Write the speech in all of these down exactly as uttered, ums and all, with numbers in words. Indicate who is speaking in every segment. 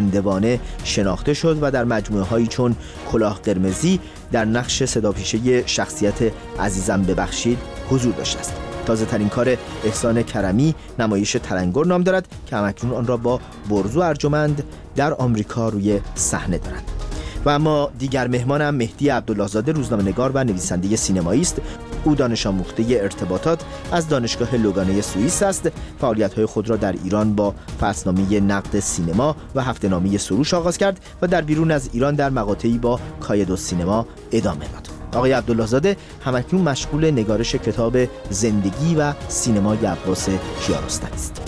Speaker 1: اندوانه شناخته شد و در مجموعه هایی چون کلاه قرمزی در نقش صداپیشه شخصیت عزیزم ببخشید حضور داشته است. تازه ترین کار احسان کرمی نمایش تلنگر نام دارد که همکنون آن را با برزو ارجمند در آمریکا روی صحنه دارند. و اما دیگر مهمانم مهدی عبدالله‌زاده، روزنامه‌نگار و نویسنده سینمایی است. او دانش آموخته ارتباطات از دانشگاه لوگانه سوئیس است. فعالیت‌های خود را در ایران با فصلنامه نقد سینما و هفته‌نامه سروش آغاز کرد و در بیرون از ایران در مقاطعی با کایدو سینما ادامه داد. آقای عبدالله‌زاده همکنون مشغول نگارش کتاب زندگی و سینمای عباس کیارستمی است.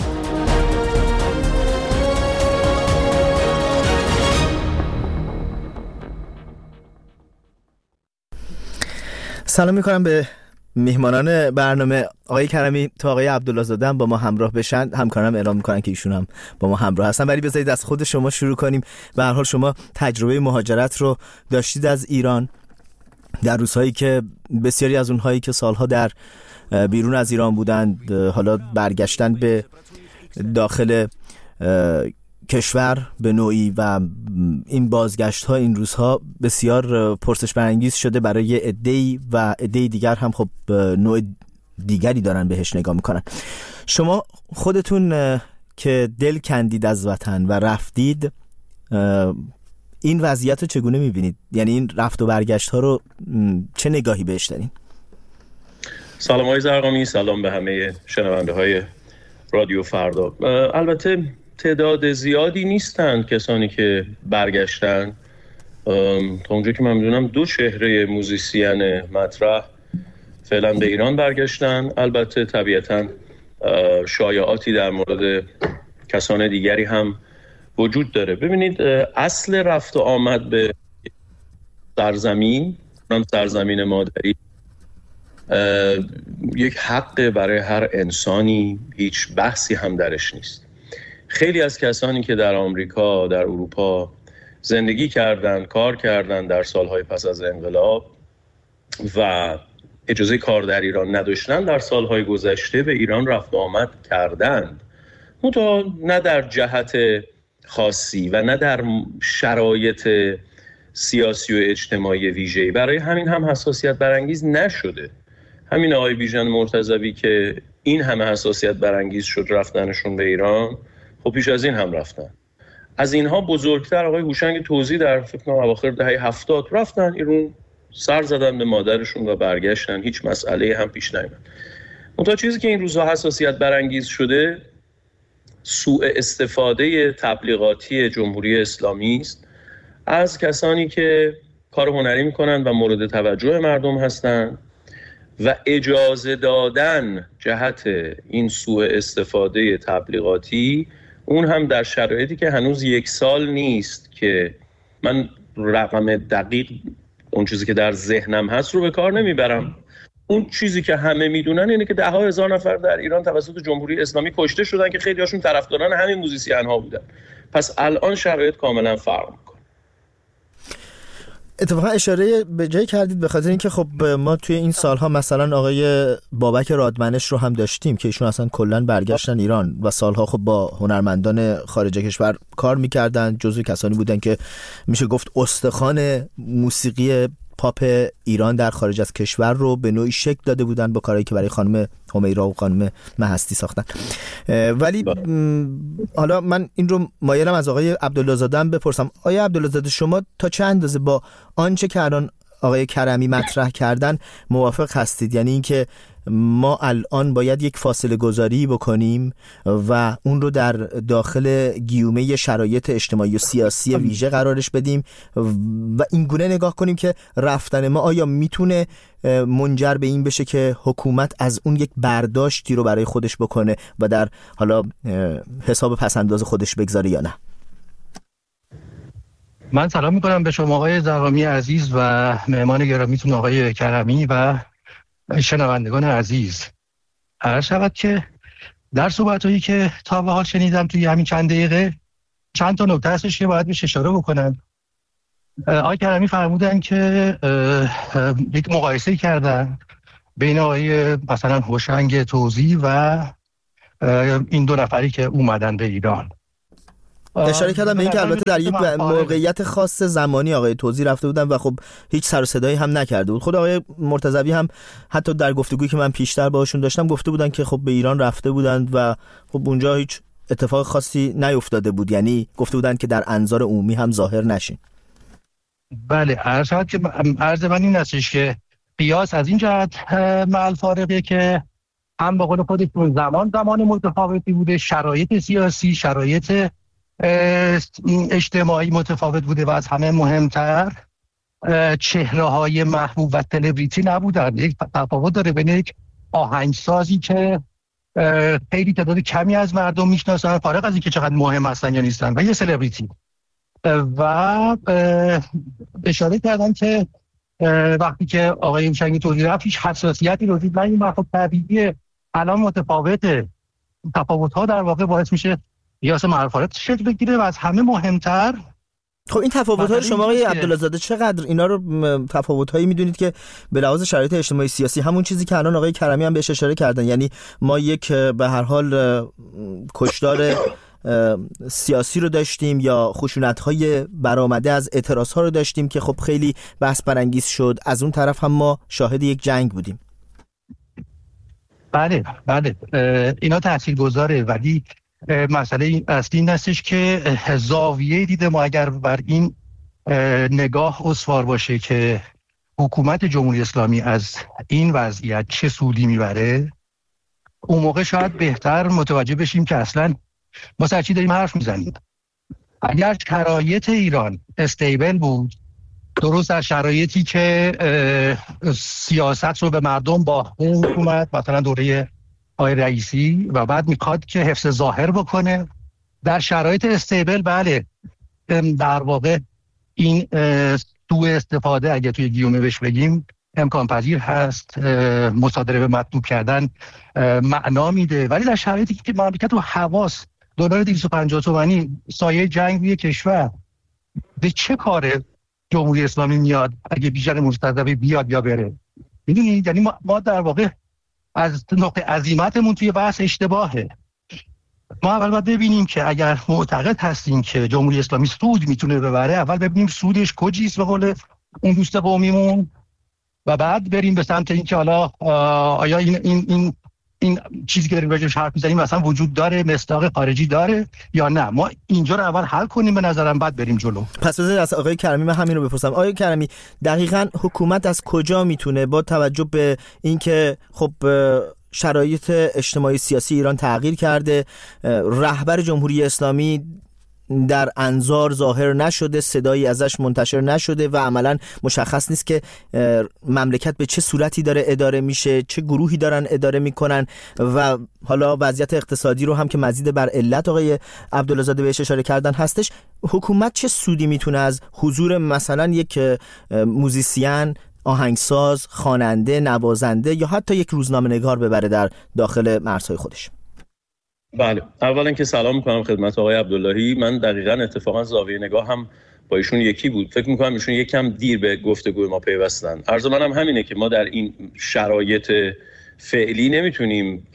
Speaker 1: سلام میکنم به مهمانان برنامه. آقای کرمی تا آقای عبدالله‌زاده هم با ما همراه بشن، همکارانم اعلام میکنن که ایشون هم با ما همراه هستن، ولی بذارید از خود شما شروع کنیم. به هر حال شما تجربه مهاجرت رو داشتید از ایران در روزهایی که بسیاری از اونهایی که سالها در بیرون از ایران بودند حالا برگشتن به داخل کشور به نوعی و این بازگشت ها این روزها بسیار پرسش برانگیز شده برای عده‌ای و عده‌ای دیگر هم خب نوع دیگری دارن بهش نگاه میکنن. شما خودتون که دل کندید از وطن و رفتید، این وضعیت رو چگونه میبینید؟ یعنی این رفت و برگشت ها رو چه نگاهی بهش دارین؟
Speaker 2: سلام آقای زرقامی، سلام به همه شنونده های رادیو فردا. البته تعداد زیادی نیستند کسانی که برگشتن. تا اونجا که من میدونم دو چهره موزیسین مطرح فعلا به ایران برگشتن. البته طبیعتاً شایعاتی در مورد کسان دیگری هم وجود داره. ببینید، اصل رفت و آمد به سرزمین، سرزمین مادری، یک حق برای هر انسانی، هیچ بحثی هم درش نیست. خیلی از کسانی که در آمریکا، در اروپا زندگی کردند، کار کردند در سالهای پس از انقلاب و اجازه کار در ایران نداشتن، در سالهای گذشته به ایران رفت و آمد کردند، منتها نه در جهت خاصی و نه در شرایط سیاسی و اجتماعی ویژه‌ای. برای همین هم حساسیت برانگیز نشده. همین آقای بیژن مرتضوی که این همه حساسیت برانگیز شد رفتنشون به ایران، خب پیش از این هم رفتن. از اینها بزرگتر آقای هوشنگ توزی در فکر کنم اواخر دهه هفتاد رفتن ایران، سر زدن به مادرشون و برگشتن، هیچ مسئله هم پیش نیامد. منتها چیزی که این روزها حساسیت برانگیز شده سوء استفاده تبلیغاتی جمهوری اسلامی است از کسانی که کار هنری میکنن و مورد توجه مردم هستند و اجازه دادن جهت این سوء استفاده تبلیغاتی، اون هم در شرایطی که هنوز یک سال نیست که من رقم دقیق اون چیزی که در ذهنم هست رو به کار نمیبرم. اون چیزی که همه میدونن اینه که ده ها هزار نفر در ایران توسط جمهوری اسلامی کشته شدن که خیلی هاشون طرفداران همین موزیسین ها بودن. پس الان شرایط کاملا فرق میکنه.
Speaker 1: اتفاقا اشاره به جایی کردید به خاطر اینکه خب ما توی این سالها مثلا آقای بابک رادمنش رو هم داشتیم که ایشون اصلا کلا برگشتن ایران و سالها خب با هنرمندان خارج کشور کار میکردن، جزو کسانی بودن که میشه گفت استخوان موسیقی پاپ ایران در خارج از کشور رو به نوعی شکل داده بودن با کارهایی که برای خانم همیرا و خانم مهستی ساختن. ولی حالا من این رو مایلم از آقای عبدالله‌زاده هم بپرسم. آقای عبدالله‌زاده، شما تا چه اندازه با آنچه که الان آقای کرمی مطرح کردن موافق هستید؟ یعنی اینکه ما الان باید یک فاصله گذاری بکنیم و اون رو در داخل گیومه شرایط اجتماعی و سیاسی ویژه قرارش بدیم و این گونه نگاه کنیم که رفتن ما آیا میتونه منجر به این بشه که حکومت از اون یک برداشتی رو برای خودش بکنه و در حالا حساب پسنداز خودش بگذاره یا نه؟
Speaker 3: من سلام میکنم به شما آقای زرقامی عزیز و مهمان گرامیتون آقای کرمی و شنوندگان عزیز. عرض شود که در صحبت‌هایی که تا به حال شنیدم توی همین چند دقیقه چند تا نکته هستش که باید بهش اشاره بکنم. آقای کرمی فرمودن که یک مقایسه کردن بین آقای مثلا هوشنگ توزی و این دو نفری که اومدن به ایران.
Speaker 1: اشاره کردم به این که البته در یک موقعیت خاص زمانی آقای توزیع رفته بودن و خب هیچ سر و صدایی هم نکرده بود. خود آقای مرتضوی هم حتی در گفتگویی که من پیشتر باهاشون داشتم گفته بودن که خب به ایران رفته بودند و خب اونجا هیچ اتفاق خاصی نیفتاده بود، یعنی گفته بودن که در انظار عمومی هم ظاهر نشین.
Speaker 3: بله، عرض که عرض من این هستش که قیاس از این جهت مع الفارقه که هم به قول خودتون زمان زمان متفاوتی بوده، شرایط سیاسی، شرایط اجتماعی متفاوت بوده و از همه مهمتر چهره های محبوب و سلبریتی نبودن. یک تفاوت داره بین یک آهنگسازی که خیلی تعداد کمی از مردم میشناسن فارغ از اینکه چقدر مهم هستن یا نیستن و یه سلبریتی، و اشاره کردن که وقتی که آقای هوشنگی توضیح رفت هیچ حساسیتی رو دید. من این خب طبیعیه، الان متفاوته، تفاوت‌ها در واقع باعث میشه قیاس مع الفارق شکل بگیره و از همه مهمتر
Speaker 1: خب این تفاوت‌ها رو شما آقای عبدالله زاده چقدر اینا رو تفاوت‌هایی می‌دونید که به لحاظ شرایط اجتماعی سیاسی همون چیزی که الان آقای کرمی هم بهش اشاره کردن، یعنی ما یک به هر حال کشدار سیاسی رو داشتیم یا خشونت‌های برآمده از اعتراض‌ها رو داشتیم که خب خیلی بحث برانگیز شد، از اون طرف هم ما شاهد یک جنگ بودیم.
Speaker 3: بله بله اینا تاثیرگذاره، ولی مسئله اصلی این هستش که زاویه دید ما اگر بر این نگاه استوار باشه که حکومت جمهوری اسلامی از این وضعیت چه سودی میبره، اون موقع شاید بهتر متوجه بشیم که اصلا ما سر چی داریم حرف میزنیم. اگر شرایط ایران استیبل بود، درست در شرایطی که سیاست رو به مردم با حکومت مثلا دوره آقای رئیسی و بعد میخواد که حفظ ظاهر بکنه در شرایط استیبل، بله در واقع این سوء استفاده اگه توی گیومه بهش بگیم امکان پذیر هست، مصادره به مطلوب کردن معنا میده. ولی در شرایطی که مملکت و حواس دلار دویست و پنجاه تومانی سایه جنگ روی کشور، به چه کاره جمهوری اسلامی میاد اگه بیژن مرتضوی بیاد یا بره؟ میدونید یعنی ما, ما در واقع از نقطه عزیمتمون توی بحث اشتباهه. ما اول باید ببینیم که اگر معتقد هستیم که جمهوری اسلامی سود میتونه ببره، اول ببینیم سودش کجیست به قول اون دوست قومیمون، و بعد بریم به سمت این که حالا آیا این این این این چیزی که داریم راجعش حرف میزنیم اصلا وجود داره، مصداق خارجی داره یا نه. ما اینجا رو اول حل کنیم به نظرم، بعد بریم جلو.
Speaker 1: پس بذارید از آقای کرمی من همین رو بپرسم. آقای کرمی، دقیقاً حکومت از کجا میتونه با توجه به اینکه خب شرایط اجتماعی سیاسی ایران تغییر کرده، رهبر جمهوری اسلامی در انظار ظاهر نشده، صدایی ازش منتشر نشده و عملاً مشخص نیست که مملکت به چه صورتی داره اداره میشه، چه گروهی دارن اداره میکنن، و حالا وضعیت اقتصادی رو هم که مزید بر علت آقای عبدالله زاده بهش اشاره کردن هستش، حکومت چه سودی میتونه از حضور مثلا یک موزیسین، آهنگساز، خواننده، نوازنده یا حتی یک روزنامه‌نگار ببره در داخل مرزهای خودش؟
Speaker 2: بله، اولا که سلام میکنم خدمت آقای عبداللهی. من دقیقاً اتفاقا زاویه نگاه هم با ایشون یکی بود. فکر میکنم ایشون یکم دیر به گفتگوی ما پیوستن. عرض منم همینه که ما در این شرایط فعلی نمیتونیم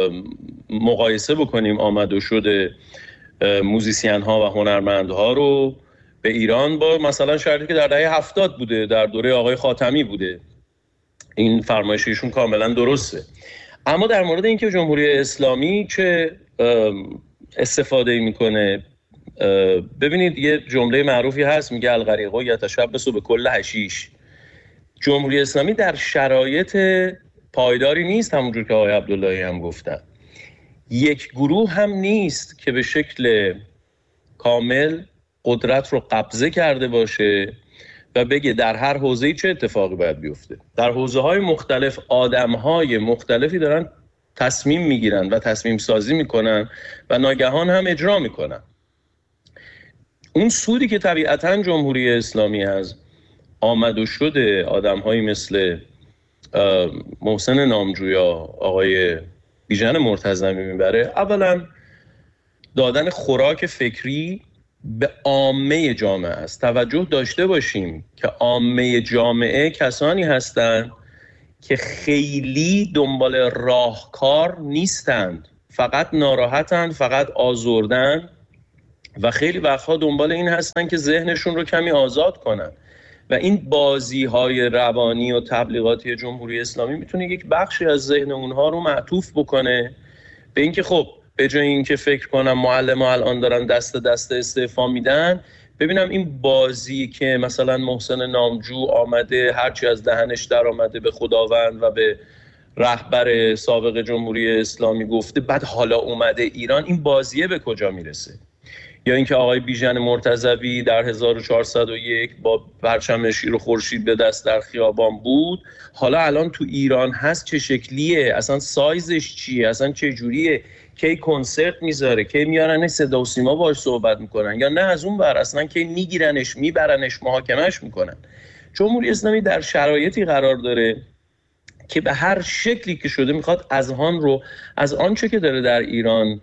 Speaker 2: مقایسه بکنیم آمد و شد موزیسین ها و هنرمندها رو به ایران با مثلا شرایطی که در دهه هفتاد بوده، در دوره آقای خاتمی بوده. این فرمایش ایشون کاملا درسته. اما در مورد اینکه جمهوری اسلامی چه استفاده میکنه، ببینید یه جمله معروفی هست میگه الغریق یتشبث به کل حشیش. جمهوری اسلامی در شرایط پایداری نیست، همونجور که آقای عبداللهی هم گفتن. یک گروه هم نیست که به شکل کامل قدرت رو قبضه کرده باشه و بگه در هر حوزه‌ای چه اتفاقی باید بیفته. در حوزه‌های مختلف آدم‌های مختلفی دارن تصمیم میگیرن و تصمیم سازی میکنن و ناگهان هم اجرا میکنن. اون سودی که طبیعتاً جمهوری اسلامی از آمد و شد آدم‌هایی مثل محسن نامجویا، آقای بیژن مرتضوی میبره، اولا دادن خوراک فکری به عامه جامعه است. توجه داشته باشیم که عامه جامعه کسانی هستند که خیلی دنبال راهکار نیستند، فقط ناراحتند، فقط آزردند و خیلی وقتها دنبال این هستن که ذهنشون رو کمی آزاد کنن و این بازی‌های روانی و تبلیغاتی جمهوری اسلامی میتونه یک بخشی از ذهن اونها رو معطوف بکنه به اینکه خب به جای اینکه فکر کنم معلم‌ها الان دارن دست دست استعفا میدن، ببینم این بازی که مثلا محسن نامجو آمده هرچی از دهنش در آمده به خداوند و به رهبر سابق جمهوری اسلامی گفته بعد حالا اومده ایران، این بازیه به کجا میرسه؟ یا اینکه آقای بیژن مرتضوی در هزار و چهارصد و یک با پرچم شیر و خورشید به دست در خیابان بود، حالا الان تو ایران هست چه شکلیه، اصلا سایزش چیه، اصلا چه جوریه، کی کنسرت میذاره، کی میارنش صدا و سیما باهاش صحبت میکنن، یا نه از اون ور اصلا کی میگیرنش میبرنش محاکمش میکنن. جمهوری اسلامی در شرایطی قرار داره که به هر شکلی که شده میخواد اذهان رو از آنچه که داره در ایران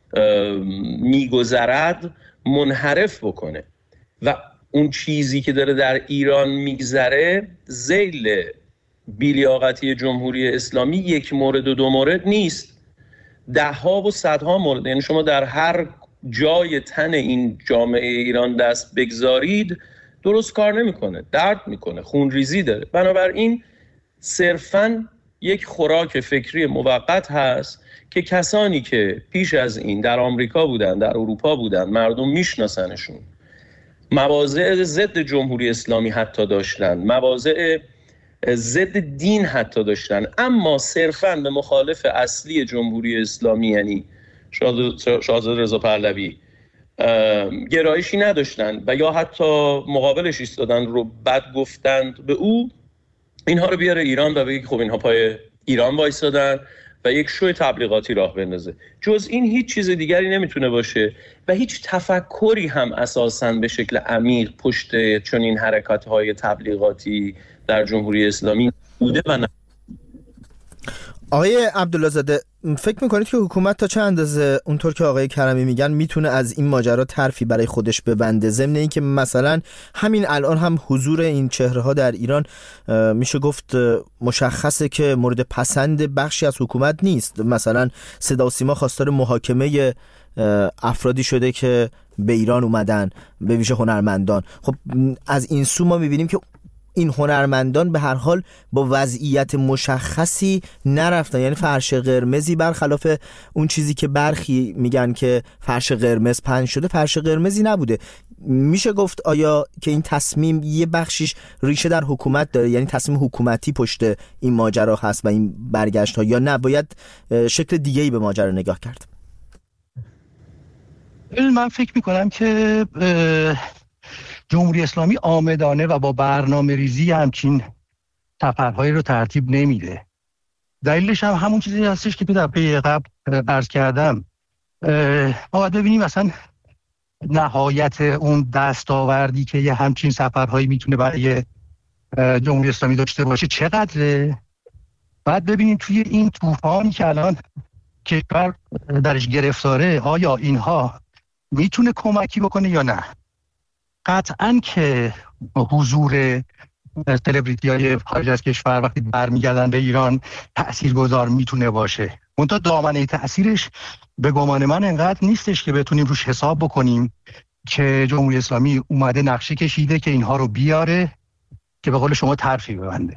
Speaker 2: میگذرد منحرف بکنه و اون چیزی که داره در ایران میگذره ذیل بی‌لیاقتی جمهوری اسلامی یک مورد و دو مورد نیست، ده ها و صدها مورد. یعنی شما در هر جای تن این جامعه ایران دست بگذارید درست کار نمیکنه، درد میکنه، خونریزی داره. بنابراین صرفاً یک خوراک فکری موقت هست که کسانی که پیش از این در آمریکا بودن، در اروپا بودن، مردم میشناسنشون، مواضع ضد جمهوری اسلامی حتی داشتن، مواضع ضد دین حتی داشتن، اما صرفاً به مخالف اصلی جمهوری اسلامی یعنی شاهزاده رضا پهلوی گرایشی نداشتن و یا حتی مقابلش ایستادن رو بد گفتند به او، اینها رو بیاره ایران و بگه خب اینها پای ایران وایسادن و یک شو تبلیغاتی راه بندازه. جز این هیچ چیز دیگری نمیتونه باشه و هیچ تفکری هم اساساً به شکل عمیق پشت چنین حرکات‌های تبلیغاتی در جمهوری اسلامی بوده و نه.
Speaker 1: آقای عبدالله زاده، فکر میکنید که حکومت تا چه اندازه اونطور که آقای کرمی میگن میتونه از این ماجرا طرفی برای خودش ببنده، ضمن این که مثلا همین الان هم حضور این چهره ها در ایران میشه گفت مشخصه که مورد پسند بخشی از حکومت نیست؟ مثلا صدا و سیما خواستار محاکمه افرادی شده که به ایران اومدن، به ویژه هنرمندان. خب از این سو ما میبینیم که این هنرمندان به هر حال با وضعیت مشخصی نرفتن، یعنی فرش قرمزی برخلاف اون چیزی که برخی میگن که فرش قرمز پهن شده، فرش قرمزی نبوده. میشه گفت آیا که این تصمیم یه بخشیش ریشه در حکومت داره، یعنی تصمیم حکومتی پشت این ماجرا هست و این برگشت ها، یا نه باید شکل دیگه‌ای به ماجرا نگاه کرد؟
Speaker 3: من فکر میکنم که جمهوری اسلامی آمدانه و با برنامه ریزی همچین سفرهایی رو ترتیب نمیده. دلیلش هم همون چیزی هستش که تو دفعه قبل عرض کردم. ما باید ببینیم مثلا نهایت اون دستاوردی که یه همچین سفرهایی میتونه برای جمهوری اسلامی داشته باشه چقدره. بعد ببینیم توی این طوفانی که الان کشور درش گرفتاره آیا اینها میتونه کمکی بکنه یا نه. قطعاً که حضور سلبریتی های خارج از کشور وقتی برمیگردن به ایران تأثیرگذار میتونه باشه، منتها دامنه تأثیرش به گمان من انقدر نیستش که بتونیم روش حساب بکنیم که جمهوری اسلامی اومده نقشه کشیده که اینها رو بیاره که به قول شما طرفی ببنده.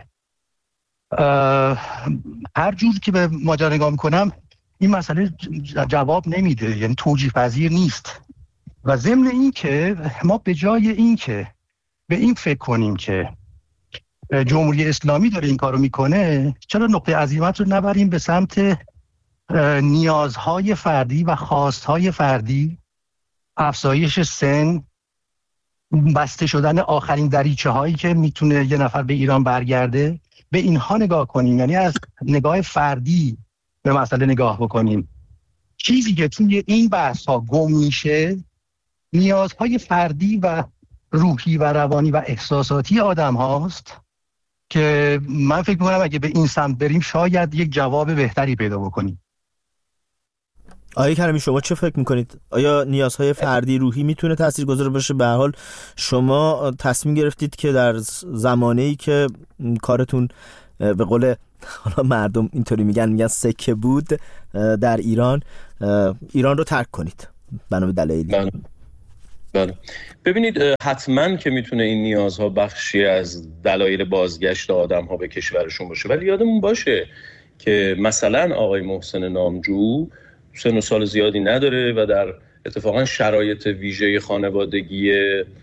Speaker 3: هر جور که به ماجرا نگاه میکنم این مسئله جواب نمیده، یعنی توجیه پذیر نیست. و ضمن این که ما به جای این که به این فکر کنیم که جمهوری اسلامی داره این کارو میکنه، چرا نقطه عزیمت رو نبریم به سمت نیازهای فردی و خواستهای فردی، افزایش سن، بسته شدن آخرین دریچه هایی که میتونه یه نفر به ایران برگرده، به اینها نگاه کنیم، یعنی از نگاه فردی به مسئله نگاه بکنیم. چیزی که توی این بحث ها گم میشه نیازهای فردی و روحی و روانی و احساساتی آدم هاست که من فکر میکنم اگه به این سمت بریم شاید یک جواب بهتری پیدا بکنیم.
Speaker 1: آقای کریمی شما چه فکر میکنید؟ آیا نیازهای فردی روحی میتونه تاثیرگذار باشه؟ به هر حال شما تصمیم گرفتید که در زمانه‌ای که کارتون به قول حالا مردم اینطوری میگن میگن سکه بود در ایران، ایران رو ترک کنید بنا به دلایلی.
Speaker 2: بله. ببینید حتما که میتونه این نیازها بخشی از دلایل بازگشت آدم‌ها به کشورشون باشه، ولی یادمون باشه که مثلا آقای محسن نامجو سن و سال زیادی نداره و در اتفاقا شرایط ویژه خانوادگی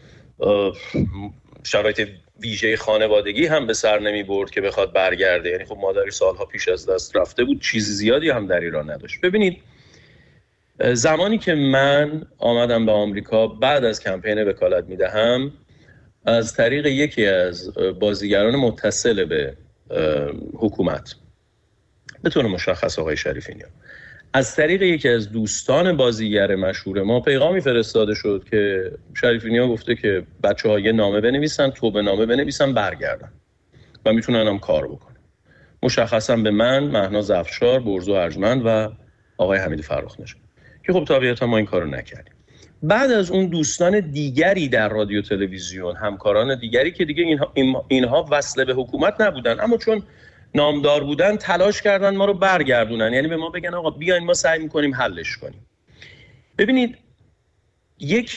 Speaker 2: شرایط ویژه خانوادگی هم به سر نمی برد که بخواد برگرده. یعنی خب مادری سالها پیش از دست رفته بود، چیز زیادی هم در ایران نداشت. ببینید زمانی که من آمدم به آمریکا بعد از کمپین وکالت میدهم، از طریق یکی از بازیگران متصل به حکومت، به طور مشخص آقای شریفی نیا، از طریق یکی از دوستان بازیگر مشهور ما پیغامی فرستاده شد که شریفی نیا گفته که بچه‌ها یه نامه بنویسن، توبه نامه بنویسن، برگردن و میتونن هم کار بکنن. مشخصا به من، مهناز افشار، برزو ارجمند و آقای حمید فرخ‌نژاد، که خب طبیعتا ما این کارو نکردیم. بعد از اون دوستان دیگری در رادیو تلویزیون، همکاران دیگری که دیگه اینها, اینها وصله به حکومت نبودن اما چون نامدار بودن تلاش کردن ما رو برگردونن، یعنی به ما بگن آقا بیاین ما سعی میکنیم حلش کنیم. ببینید یک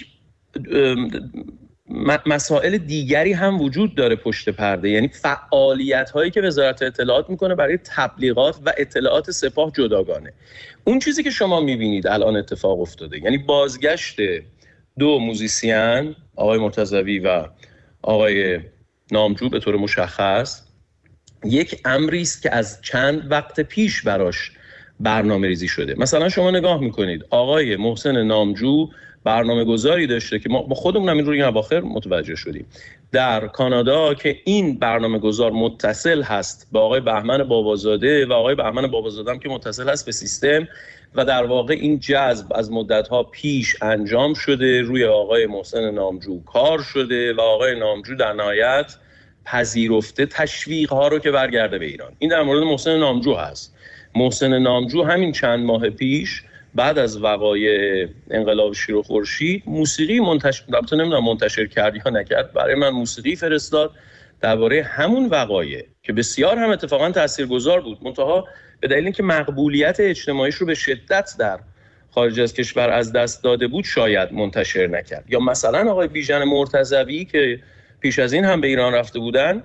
Speaker 2: مسائل دیگری هم وجود داره پشت پرده، یعنی فعالیت هایی که وزارت اطلاعات میکنه برای تبلیغات و اطلاعات سپاه جداگانه. اون چیزی که شما میبینید الان اتفاق افتاده، یعنی بازگشت دو موزیسین، آقای مرتضوی و آقای نامجو به طور مشخص، یک امری است که از چند وقت پیش براش برنامه ریزی شده. مثلا شما نگاه میکنید آقای محسن نامجو برنامه گذاری داشته که ما خودمون هم این رو این اواخر متوجه شدیم در کانادا که این برنامه گذار متصل هست به آقای بهمن بابازاده و آقای بهمن بابازاده هم که متصل هست به سیستم و در واقع این جذب از مدت‌ها پیش انجام شده، روی آقای محسن نامجو کار شده و آقای نامجو در نهایت پذیرفته تشویق‌ها رو که برگرده به ایران. این در مورد محسن نامجو هست. محسن نامجو همین چند ماه پیش بعد از وقایع انقلاب شیر و خورشید موسیقی منتشر البته نمیدونم منتشر کرد یا نکرد، برای من موسیقی فرستاد درباره همون وقایع که بسیار هم اتفاقا تاثیرگذار بود، منتها به دلیل اینکه مقبولیت اجتماعیش رو به شدت در خارج از کشور از دست داده بود شاید منتشر نکرد. یا مثلا آقای بیژن مرتضوی که پیش از این هم به ایران رفته بودن،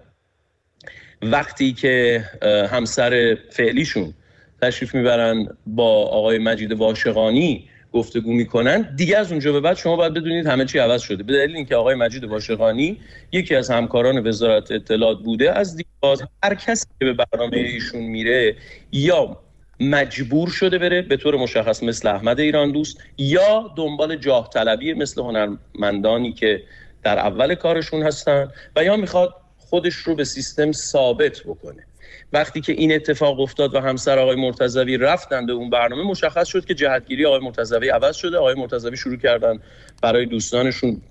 Speaker 2: وقتی که همسر فعلیشون تشریف میبرن با آقای مجید واشقانی گفتگو میکنن، دیگه از اونجا به بعد شما باید بدونید همه چی عوض شده، به دلیل اینکه آقای مجید واشقانی یکی از همکاران وزارت اطلاعات بوده. از دیگه باز هر کسی که به برنامه ایشون میره یا مجبور شده بره به طور مشخص مثل احمد ایران دوست، یا دنبال جاه طلبی مثل هنرمندانی که در اول کارشون هستن و یا میخواد خودش رو به سیستم ثابت بکنه. وقتی که این اتفاق افتاد و همسر آقای مرتضوی رفتن به اون برنامه، مشخص شد که جهتگیری آقای مرتضوی عوض شده. آقای مرتضوی شروع کردن برای دوستانشون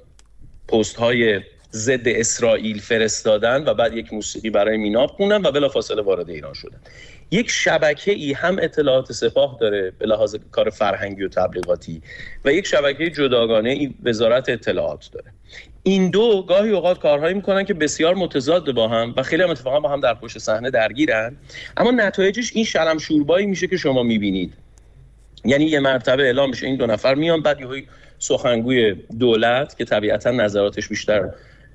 Speaker 2: پست های ضد اسرائیل فرستادن و بعد یک موسیقی برای میناب خوندن و بلافاصله وارد ایران شدن. یک شبکه ای هم اطلاعات سپاه داره به لحاظ کار فرهنگی و تبلیغاتی و یک شبکه جداگانه ای وزارت اطلاعات داره. این دو گاهی اوقات کارهایی میکنن که بسیار متضاد با هم و خیلی هم اتفاقا با هم در پشت صحنه درگیرن، اما نتایجش این شلم شوربایی میشه که شما میبینید. یعنی یه مرتبه اعلام میشه این دو نفر میان، بعد یه سخنگوی دولت که طبیعتا نظراتش بیشتر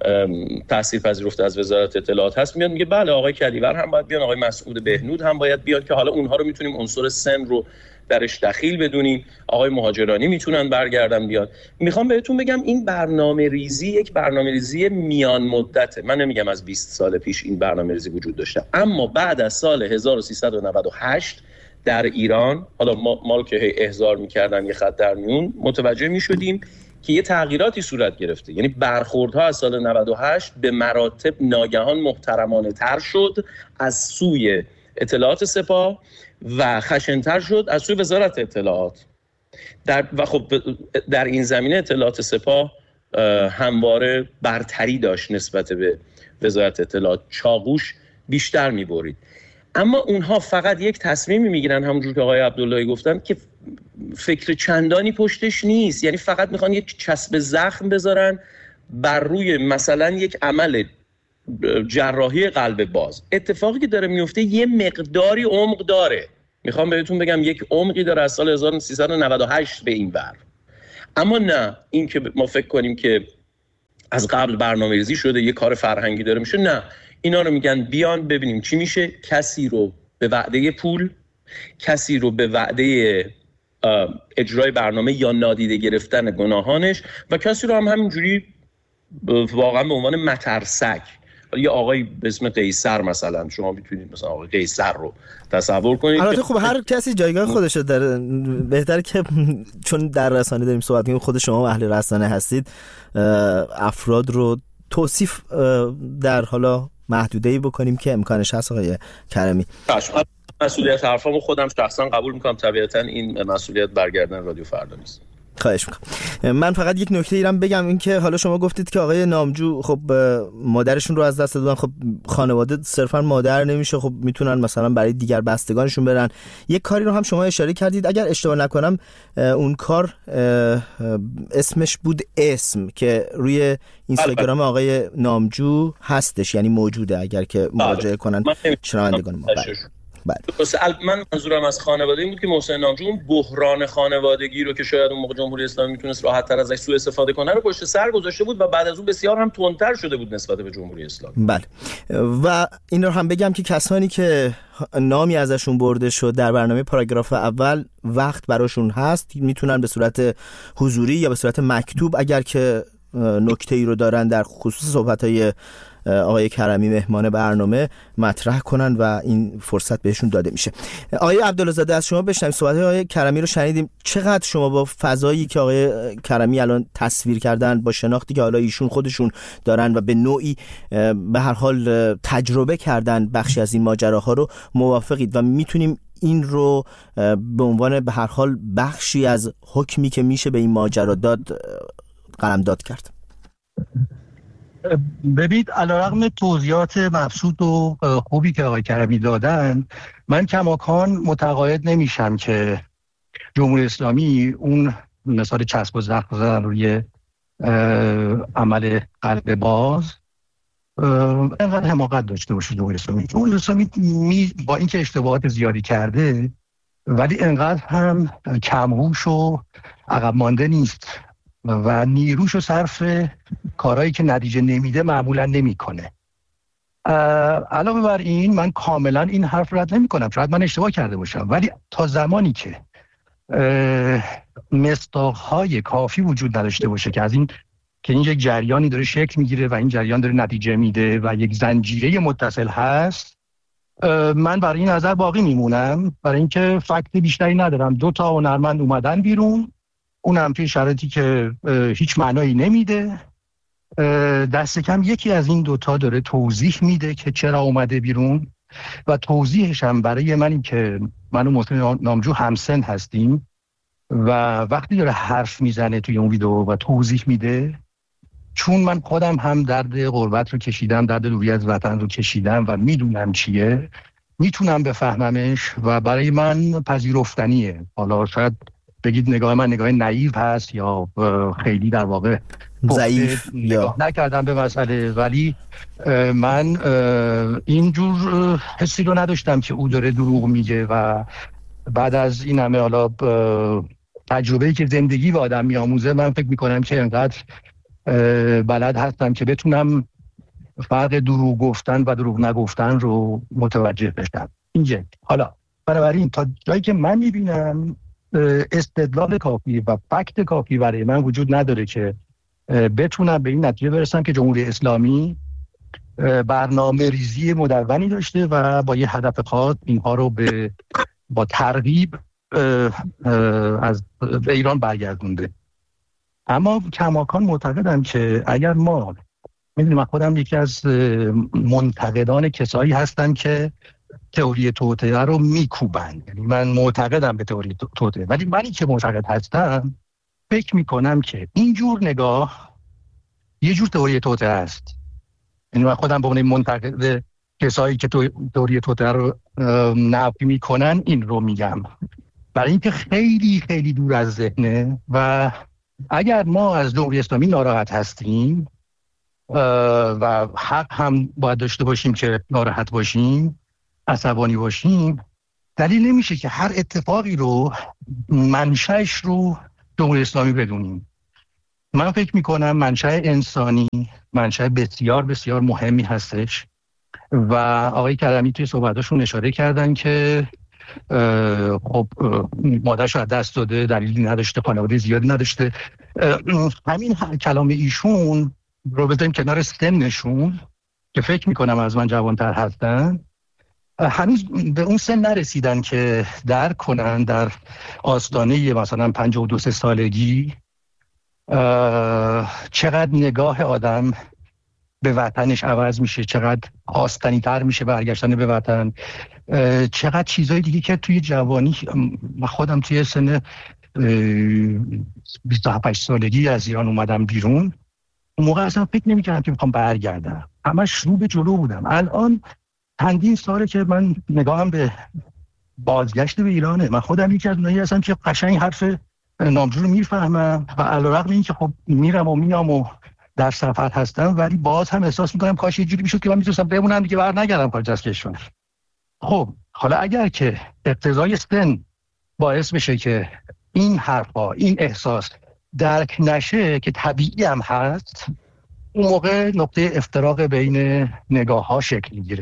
Speaker 2: تأثیر پذیرفته از وزارت اطلاعات هست میاد میگه بله آقای کلیور هم باید بیان، آقای مسعود بهنود هم باید بیان که حالا اونها رو میتونیم عنصر سن رو درش دخیل بدونیم، آقای مهاجرانی میتونن برگردن بیان. میخوام بهتون بگم این برنامه ریزی یک برنامه ریزی میان مدته. من نمیگم از بیست سال پیش این برنامه ریزی وجود داشته، اما بعد از سال هزار و سیصد و نود و هشت در ایران، حالا ما, ما رو که هی احضار میکردن یه خط در میون، متوجه میشدیم که یه تغییراتی صورت گرفته. یعنی برخوردها از سال نود و هشت به مراتب ناگهان محترمانه تر شد از سوی اطلاعات سپاه و خشن‌تر شد از سوی وزارت اطلاعات. در و خب در این زمینه اطلاعات سپاه همواره برتری داشت نسبت به وزارت اطلاعات، چاقوش بیشتر می‌برید. اما اونها فقط یک تصمیمی میگیرن، همونجور که آقای عبداللهی گفتن، که فکر چندانی پشتش نیست. یعنی فقط میخوان یک چسب زخم بذارن بر روی مثلا یک عمل جراحی قلب باز. اتفاقی که داره میفته یه مقداری عمق داره، میخوام بهتون بگم یک عمقی داره از سال هزار و سیصد و نود و هشت به این ور، اما نه این که ما فکر کنیم که از قبل برنامه‌ریزی شده یه کار فرهنگی داره میشه، نه، اینا رو میگن بیان ببینیم چی میشه. کسی رو به وعده پول، کسی رو به وعده اجرای برنامه یا نادیده گرفتن گناهانش، و کسی رو هم همینجوری واقعا به عنوان مترسک. یه آقای به اسم قیصر مثلا، شما میتونید مثلا آقای قیصر رو تصور کنید.
Speaker 1: البته خب هر کسی جایگاه خودشه، در بهتره که چون در رسانه داریم صحبت می‌کنیم، خود شما اهل رسانه هستید، افراد رو توصیف در حالا محدوده‌ای بکنیم که امکانش هست. آقای کرمی،
Speaker 2: مسئولیت حرفامو خودم شخصا قبول میکنم، طبیعتا این مسئولیت برگردن رادیو فردا نیست.
Speaker 1: خواهش میکنم. من فقط یک نکته ایرم بگم، این که حالا شما گفتید که آقای نامجو خب مادرشون رو از دست دادن، خب خانواده صرفا مادر نمیشه، خب میتونن مثلا برای دیگر بستگانشون برن. یک کاری رو هم شما اشاره کردید، اگر اشتباه نکنم اون کار اسمش بود اسم، که روی اینستاگرام آقای نامجو هستش، یعنی موجوده، اگر که مراجعه کنن شنوندگان ما.
Speaker 2: بله. من منظورم از خانواده این بود که محسن نامجو اون بحران خانوادگی رو که شاید اون موقع جمهوری اسلامی میتونست راحت‌تر ازش سوء استفاده کنه رو پشت سر گذاشته بود و بعد از اون بسیار هم تندتر شده بود نسبت به جمهوری اسلامی.
Speaker 1: بله. و این رو هم بگم که کسانی که نامی ازشون برده شد در برنامه پاراگراف اول، وقت براشون هست، میتونن به صورت حضوری یا به صورت مکتوب اگر که نکته‌ای رو دارن در خصوص صحبت‌های آقای کرمی مهمان برنامه مطرح کنن و این فرصت بهشون داده میشه. آقای عبدالله از شما بشنویم. صحبت‌های آقای کرمی رو شنیدیم، چقدر شما با فضایی که آقای کرمی الان تصویر کردن، با شناختی که حالا ایشون خودشون دارن و به نوعی به هر حال تجربه کردن بخشی از این ماجراها، رو موافقید و میتونیم این رو به عنوان به هر حال بخشی از حکمی که میشه به این ماجرا داد قلمداد کرد؟
Speaker 3: ببینید، علیرغم توضیحات مبسوط و خوبی که آقای کرمی دادن، من کماکان متقاعد نمیشم که جمهوری اسلامی اون مثال چسب و زخم زدن روی عمل قلب باز اینقدر حماقت داشته باشه. جمهوری اسلامی جمهوری اسلامی می با اینکه اشتباهات زیادی کرده، ولی اینقدر هم کمهوش و عقب مانده نیست و نیروشو صرف کارهایی که نتیجه نمیده معمولا نمیکنه. علاوه بر این، من کاملا این حرف رد نمی کنم، شاید من اشتباه کرده باشم، ولی تا زمانی که مصداقهای کافی وجود نداشته باشه که از این که این یک جریانی داره شکل میگیره و این جریان داره نتیجه میده و یک زنجیره متصل هست، من برای این نظر باقی میمونم، برای اینکه فکت بیشتری ندارم. دو تا هنرمند اومدن بیرون، اونم توی شرایطی که هیچ معنایی نمیده، دست کم یکی از این دوتا داره توضیح میده که چرا اومده بیرون و توضیحش هم برای من این که من و محسن نامجو همسن هستیم و وقتی داره حرف میزنه توی اون ویدیو و توضیح میده، چون من خودم هم درد غربت رو کشیدم، درد دوری از وطن رو کشیدم و میدونم چیه، میتونم بفهممش و برای من پذیرفتنیه. حالا شاید بگید نگاه من نگاه نایو هست یا خیلی در واقع
Speaker 1: ضعیف
Speaker 3: نگاه نکردم به مسئله، ولی من اینجور حسی رو نداشتم که او داره دروغ میگه و بعد از این همه حالا تجربه‌ای که زندگی به آدم میآموزه، من فکر میکنم که انقدر بلد هستم که بتونم فرق دروغ گفتن و دروغ نگفتن رو متوجه بشم. اینجا حالا بنابراین تا جایی که من میبینم استدلال کافی و فکت کافی برای من وجود نداره که بتونم به این نتیجه برسم که جمهوری اسلامی برنامه ریزی مدونی داشته و با یه هدف خاص اینها رو به با ترغیب از به ایران برگردونده. اما کماکان معتقدم که اگر ما، میدونم خودم یکی از منتقدان کسایی هستم که تئوری توطئه رو میکوبن، یعنی من معتقدم به تئوری توطئه، ولی منی که معتقد هستم فکر میکنم که اینجور نگاه یه جور تئوری توطئه است. یعنی من خودم به عنوان منتقد کسایی که تئوری توطئه رو نفی میکنن این رو میگم، برای اینکه خیلی خیلی دور از ذهنه و اگر ما از جمهوری اسلامی ناراحت هستیم و حق هم باید داشته باشیم که ناراحت باشیم، عصبانی باشیم، دلیل نمیشه که هر اتفاقی رو منشأش رو جمهوری اسلامی بدونیم. من فکر میکنم منشأ انسانی منشأ بسیار بسیار مهمی هستش و آقای کریمی توی صحبتاشون اشاره کردن که خب مادرش رو از دست داده، دلیلی نداشته، خانواده زیادی نداشته. همین کلام ایشون رو بذاریم کنار سنشون که فکر میکنم از من جوانتر هستن، هنوز به اون سن نرسیدن که درک کنن در آستانه مثلا پنجاه و دو سه سالگی چقدر نگاه آدم به وطنش عوض میشه، چقدر آستانی تر میشه برگشتن به وطن، چقدر چیزای دیگه که توی جوانی خودم توی سن بیست و هفت سالگی از ایران اومدم بیرون، اون موقع اصلا فکر نمی‌کردم که میخوام برگردم، همش رو به جلو بودم. الان چندین ساله که من نگاهم به بازگشت به ایرانه. من خودم یکی از اونایی هستم که قشنگ حرف نامجو رو میفهمم و علیرغم این که خب میرم و میام و در سفر هستم، ولی باز هم احساس میکنم کاش یه جوری میشد که من میتونستم بمونم دیگه، بر نگردم خارج از کشور. خب حالا اگر که اقتضای سن باعث بشه که این حرفا، این احساس درک نشه که طبیعی هم هست، اون موقع نقطه افتراق بین نگاه ها شکل میگیره.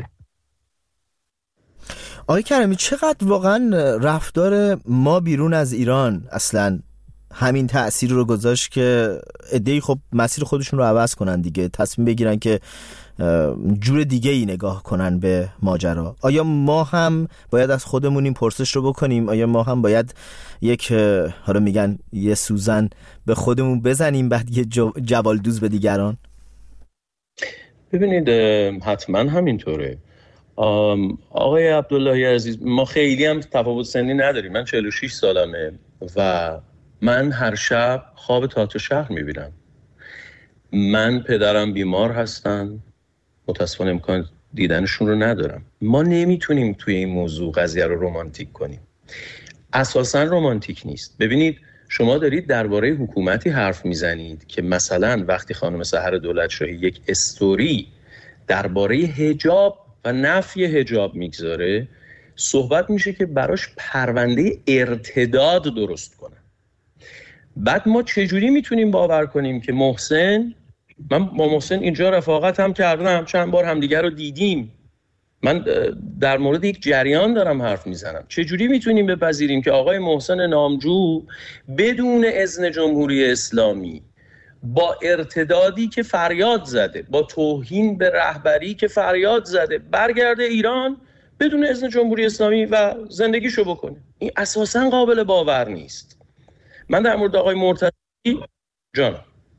Speaker 1: آقای کریمی، چقدر واقعا رفتار ما بیرون از ایران اصلا همین تأثیر رو گذاشت که عده‌ای خب مسیر خودشون رو عوض کنن دیگه، تصمیم بگیرن که جور دیگه ای نگاه کنن به ماجرا؟ آیا ما هم باید از خودمون این پرسش رو بکنیم؟ آیا ما هم باید یک حالا میگن یه سوزن به خودمون بزنیم بعد یه جوالدوز به دیگران؟
Speaker 2: ببینید حتما همینطوره آقای عبداللهی عزیز. ما خیلی هم تفاوت سنی نداریم. من چهل و شش سالمه و من هر شب خواب تئاتر شهر میبینم. من پدرم بیمار هستن، متاسفانه امکان دیدنشون رو ندارم. ما نمیتونیم توی این موضوع قضیه رو رمانتیک کنیم. اساساً رمانتیک نیست. ببینید شما دارید درباره حکومتی حرف میزنید که مثلا وقتی خانم سحر دولتشاهی یک استوری درباره حجاب و نفی حجاب میگذاره، صحبت میشه که براش پرونده ارتداد درست کنن. بعد ما چجوری میتونیم باور کنیم که محسن، من با محسن اینجا رفاقت هم کردم، چند بار همدیگر رو دیدیم، من در مورد یک جریان دارم حرف میزنم، چجوری میتونیم بپذیریم که آقای محسن نامجو بدون اذن جمهوری اسلامی با ارتدادی که فریاد زده، با توهین به رهبری که فریاد زده، برگرده ایران بدون اذن جمهوری اسلامی و زندگیشو بکنه؟ این اساساً قابل باور نیست. من در مورد آقای مرتضی جان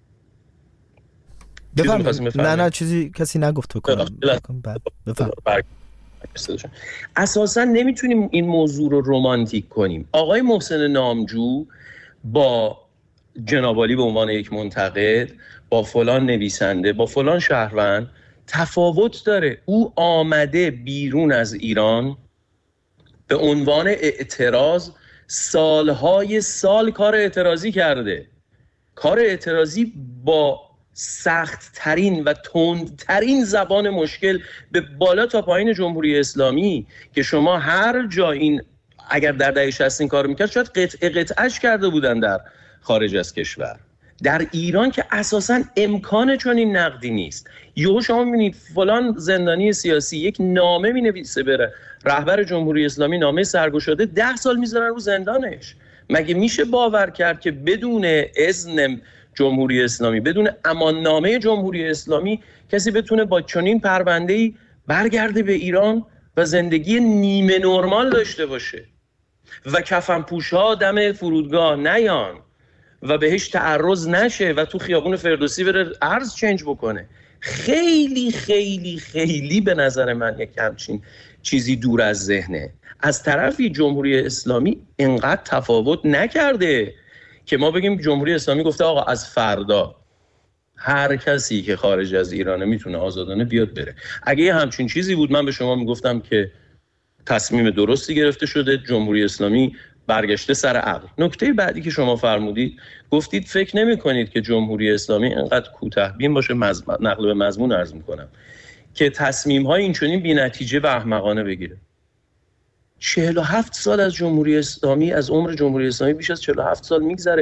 Speaker 1: بفرمایید. نه نه چیزی کسی نگفت تو کنم. بفرمایید.
Speaker 2: اساساً نمیتونیم این موضوع رو رمانتیک کنیم. آقای محسن نامجو با جنابعالی به عنوان یک منتقد، با فلان نویسنده، با فلان شهروند تفاوت داره. او آمده بیرون از ایران به عنوان اعتراض، سالهای سال کار اعتراضی کرده. کار اعتراضی با سخت ترین و تند ترین زبان مشکل به بالا تا پایین جمهوری اسلامی که شما هر جا این اگر در دهه شصت این کار میکرد شاید قطعه قطعش کرده بودن در خارج از کشور. در ایران که اساساً امکان چنین نقدی نیست. یهو شما میبینید فلان زندانی سیاسی یک نامه مینویسه بره رهبر جمهوری اسلامی، نامه سرگشاده، ده سال میذارن رو زندانش. مگه میشه باور کرد که بدون اذن جمهوری اسلامی، بدون اماننامه جمهوری اسلامی کسی بتونه با چنین پرونده‌ای برگرده به ایران و زندگی نیمه نرمال داشته باشه و کفن پوش‌ها دم فرودگاه نیان و بهش تعرض نشه و تو خیابون فردوسی بره ارز چنج بکنه؟ خیلی خیلی خیلی به نظر من یک همچین چیزی دور از ذهنه. از طرفی جمهوری اسلامی اینقدر تفاوت نکرده که ما بگیم جمهوری اسلامی گفته آقا از فردا هر کسی که خارج از ایرانه میتونه آزادانه بیاد بره. اگه یه همچین چیزی بود من به شما میگفتم که تصمیم درستی گرفته شده، جمهوری اسلامی برگشته سر عقل. نکته بعدی که شما فرمودید، گفتید فکر نمی کنید که جمهوری اسلامی اینقدر کوتاه‌بین باشه، مزم... نقل به مضمون عرض میکنم، که تصمیم‌های اینچنین بی‌نتیجه و احمقانه بگیره. چهل و هفت سال از جمهوری اسلامی، از عمر جمهوری اسلامی بیش از چهل و هفت سال میگذره.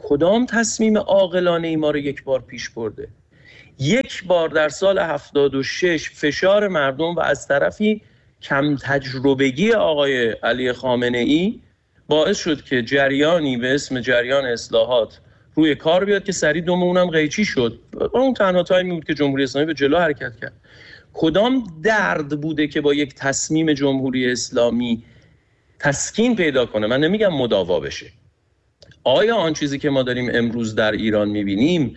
Speaker 2: کدام تصمیم عاقلانه ای ما رو یک بار پیش برده؟ یک بار در سال هفتاد و شش فشار مردم و از طرفی کم تجربگی آقای علی خامنه ای باعث شد که جریانی به اسم جریان اصلاحات روی کار بیاد که سری دوم اونم قیچی شد. اون تنها تایمی بود که جمهوری اسلامی به جلو حرکت کرد. کدام درد بوده که با یک تصمیم جمهوری اسلامی تسکین پیدا کنه؟ من نمیگم مداوا بشه. آیا آن چیزی که ما داریم امروز در ایران میبینیم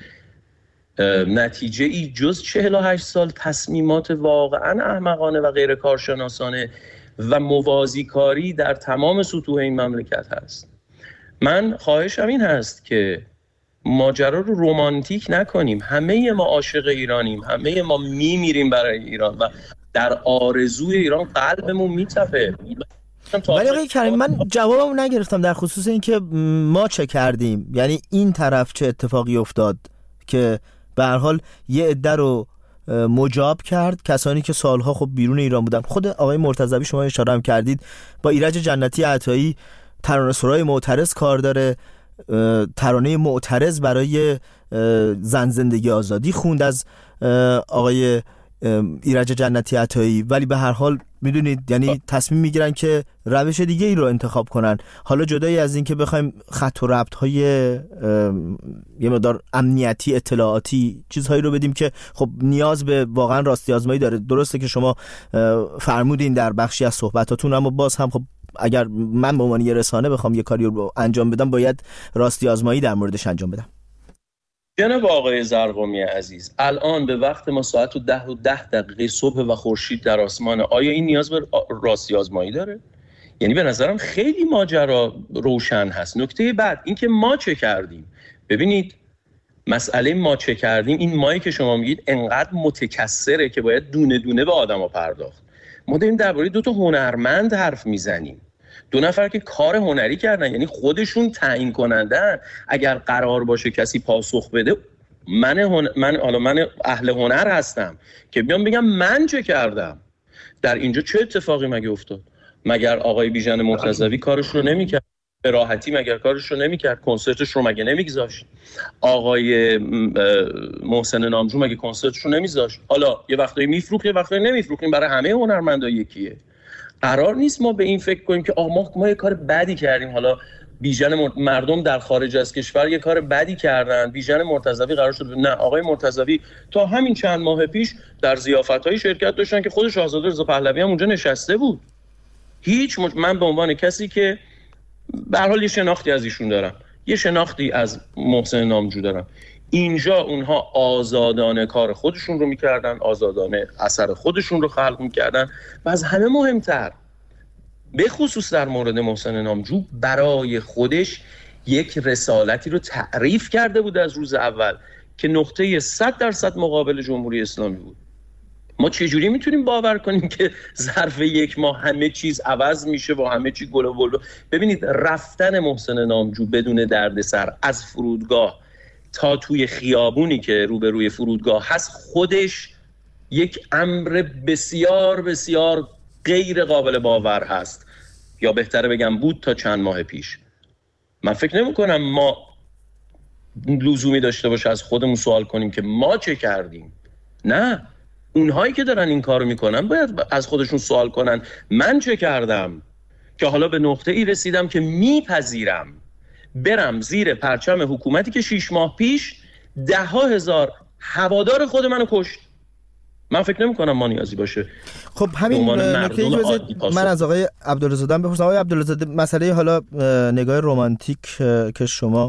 Speaker 2: نتیجه ای جز چهل و هشت سال تصمیمات واقعا احمقانه و غیر کارشناسانه و موازی کاری در تمام سطوح این مملکت هست؟ من خواهشم این هست که ماجرا رو رمانتیک نکنیم. همه ما عاشق ایرانیم، همه ما میمیریم برای ایران و در آرزوی ایران قلبمون میتپه.
Speaker 1: ولی آقای کریمی من جوابمو نگرفتم در خصوص اینکه ما چه کردیم، یعنی این طرف چه اتفاقی افتاد که به هر حال یه عده رو مجاب کرد، کسانی که سالها خب بیرون ایران بودن. خود آقای مرتضوی شما اشاره هم کردید با ایرج جنتی عطایی ترانه سرای معترض کار داره، ترانه معترض برای زن زندگی آزادی خوند از آقای ایرج جنتی عطایی، ولی به هر حال میدونید یعنی تصمیم میگیرن که روش دیگه ای رو انتخاب کنن. حالا جدایی از این که بخوایم خط و ربط های یه مقدار امنیتی اطلاعاتی چیزهایی رو بدیم که خب نیاز به واقعا راستی آزمایی داره. درسته که شما فرمودین در بخشی از صحبتاتون، اما باز هم خب اگر من به عنوان یه رسانه بخوام یه کاری رو انجام بدم باید راستی آزمایی در موردش انجام بدم.
Speaker 2: جناب آقای زرقامی عزیز، الان به وقت ما ساعت و ده و ده دقیقه صبح و خورشید در آسمان، آیا این نیاز به راستی آزمایی داره؟ یعنی به نظرم خیلی ماجرا روشن هست. نکته بعد این که ما چه کردیم. ببینید مسئله ما چه کردیم، این مایی که شما میگید انقدر متکثره که باید دونه دونه به آدم‌ها پرداخت. ما داریم درباره دو تا هنرمند حرف میزنیم، دو نفر که کار هنری کردن، یعنی خودشون تعیین کنندن. اگر قرار باشه کسی پاسخ بده، من هن... من حالا من اهل هنر هستم که بیام بگم من چه کردم. در اینجا چه اتفاقی مگه افتاد؟ مگر آقای بیژن مرتضوی کارش رو نمی‌کرد؟ به راحتی مگر کارش رو نمی‌کرد؟ کنسرتش رو مگه نمی‌گذاشت؟ آقای محسن نامجو مگه کنسرتش رو نمی‌ذاشت؟ حالا یه وقتایی میفروخت یه وقتایی نمیفروخت. این برای همه هنرمندا یکیه. قرار نیست ما به این فکر کنیم که آقا ما ما یه کار بدی کردیم، حالا بیژن مردم در خارج از کشور یه کار بدی کردن، بیژن مرتضوی قرار شد. نه، آقای مرتضوی تا همین چند ماه پیش در ضیافت‌های شرکت داشتن که خودش آزاد رضا پهلوی هم اونجا نشسته بود. هیچ مج... من به عنوان کسی که به هر حال یه شناختی از ایشون دارم، یه شناختی از محسن نامجو دارم، اینجا اونها آزادانه کار خودشون رو میکردن، آزادانه اثر خودشون رو خلق میکردن و از همه مهمتر به خصوص در مورد محسن نامجو برای خودش یک رسالتی رو تعریف کرده بود از روز اول که نقطه صد درصد مقابل جمهوری اسلامی بود. ما چجوری میتونیم باور کنیم که ظرف یک ماه همه چیز عوض میشه و همه چی گل و بلبل؟ ببینید رفتن محسن نامجو بدون دردسر از فرودگاه تا توی خیابونی که روبروی فرودگاه هست خودش یک امر بسیار بسیار غیر قابل باور هست، یا بهتره بگم بود تا چند ماه پیش. من فکر نمی کنم ما لزومی داشته باشه از خودمون سوال کنیم که ما چه کردیم. نه، اونهایی که دارن این کارو میکنن باید از خودشون سوال کنن من چه کردم که حالا به نقطه ای رسیدم که میپذیرم برم زیر پرچم حکومتی که شیش ماه پیش ده ها هزار هوادار خود منو کشت. من فکر نمی کنم ما نیازی باشه.
Speaker 1: خب همین نکته من از آقای عبدالرزاده بپرسم. آقای عبدالرزاده، مسئله حالا نگاه رمانتیک که شما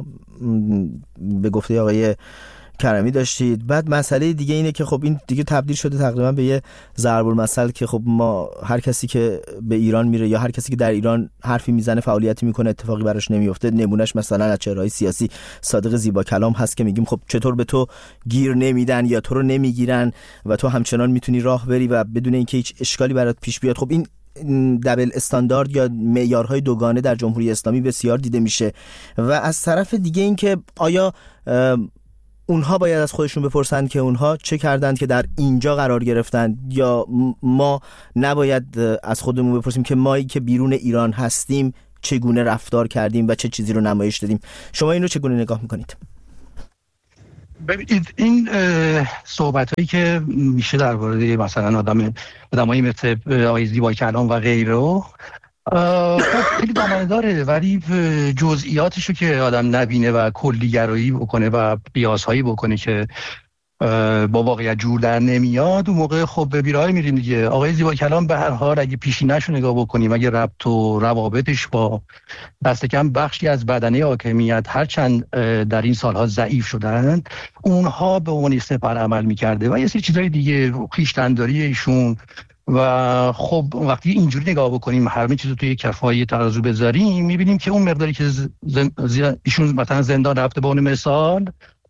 Speaker 1: به گفته آقای کرمی داشتید، بعد مسئله دیگه اینه که خب این دیگه تبدیل شده تقریبا به یه ضرب المثل که خب ما هر کسی که به ایران میره یا هر کسی که در ایران حرفی میزنه فعالیتی میکنه اتفاقی براش نمیفته. نمونهش مثلا از چهره‌های سیاسی صادق زیبا کلام هست که میگیم خب چطور به تو گیر نمیدن یا تو رو نمیگیرن و تو همچنان میتونی راه بری و بدون اینکه هیچ اشکالی برات پیش بیاد. خب این دبل استاندارد یا معیارهای دوگانه در جمهوری اسلامی بسیار دیده میشه. و از طرف دیگه این که آیا اونها باید از خودشون بپرسن که اونها چه کردند که در اینجا قرار گرفتن، یا ما نباید از خودمون بپرسیم که مایی که بیرون ایران هستیم چگونه رفتار کردیم و چه چیزی رو نمایش دادیم. شما این رو چگونه نگاه میکنید؟
Speaker 3: ببینید این صحبت هایی که میشه در مورد مثلا آدم آدمایی مثل آقای زیبای کلام و غیره خیلی دامنه داره، ولی جزئیاتشو که آدم نبینه و کلیگرایی بکنه و قیاسهایی بکنه که با واقعیت جور در نمیاد، اون موقع خب به بیراهه میریم دیگه. آقای زیبا کلام به هر حال اگه پیشینه‌شو نگاه بکنیم، اگه ربط و روابطش با دست کم بخشی از بدنه حاکمیت هرچند در این سالها ضعیف شدن، اونها به عنوان سپر عمل میکرده و یه سری چیزای دیگه، خویشتن‌داری ایشون. و خب وقتی اینجوری نگاه بکنیم، همه چیزو توی کفای ترازو بذاریم، میبینیم که اون مقداری که زن... ایشون مثلا زندان رفته به اون مثال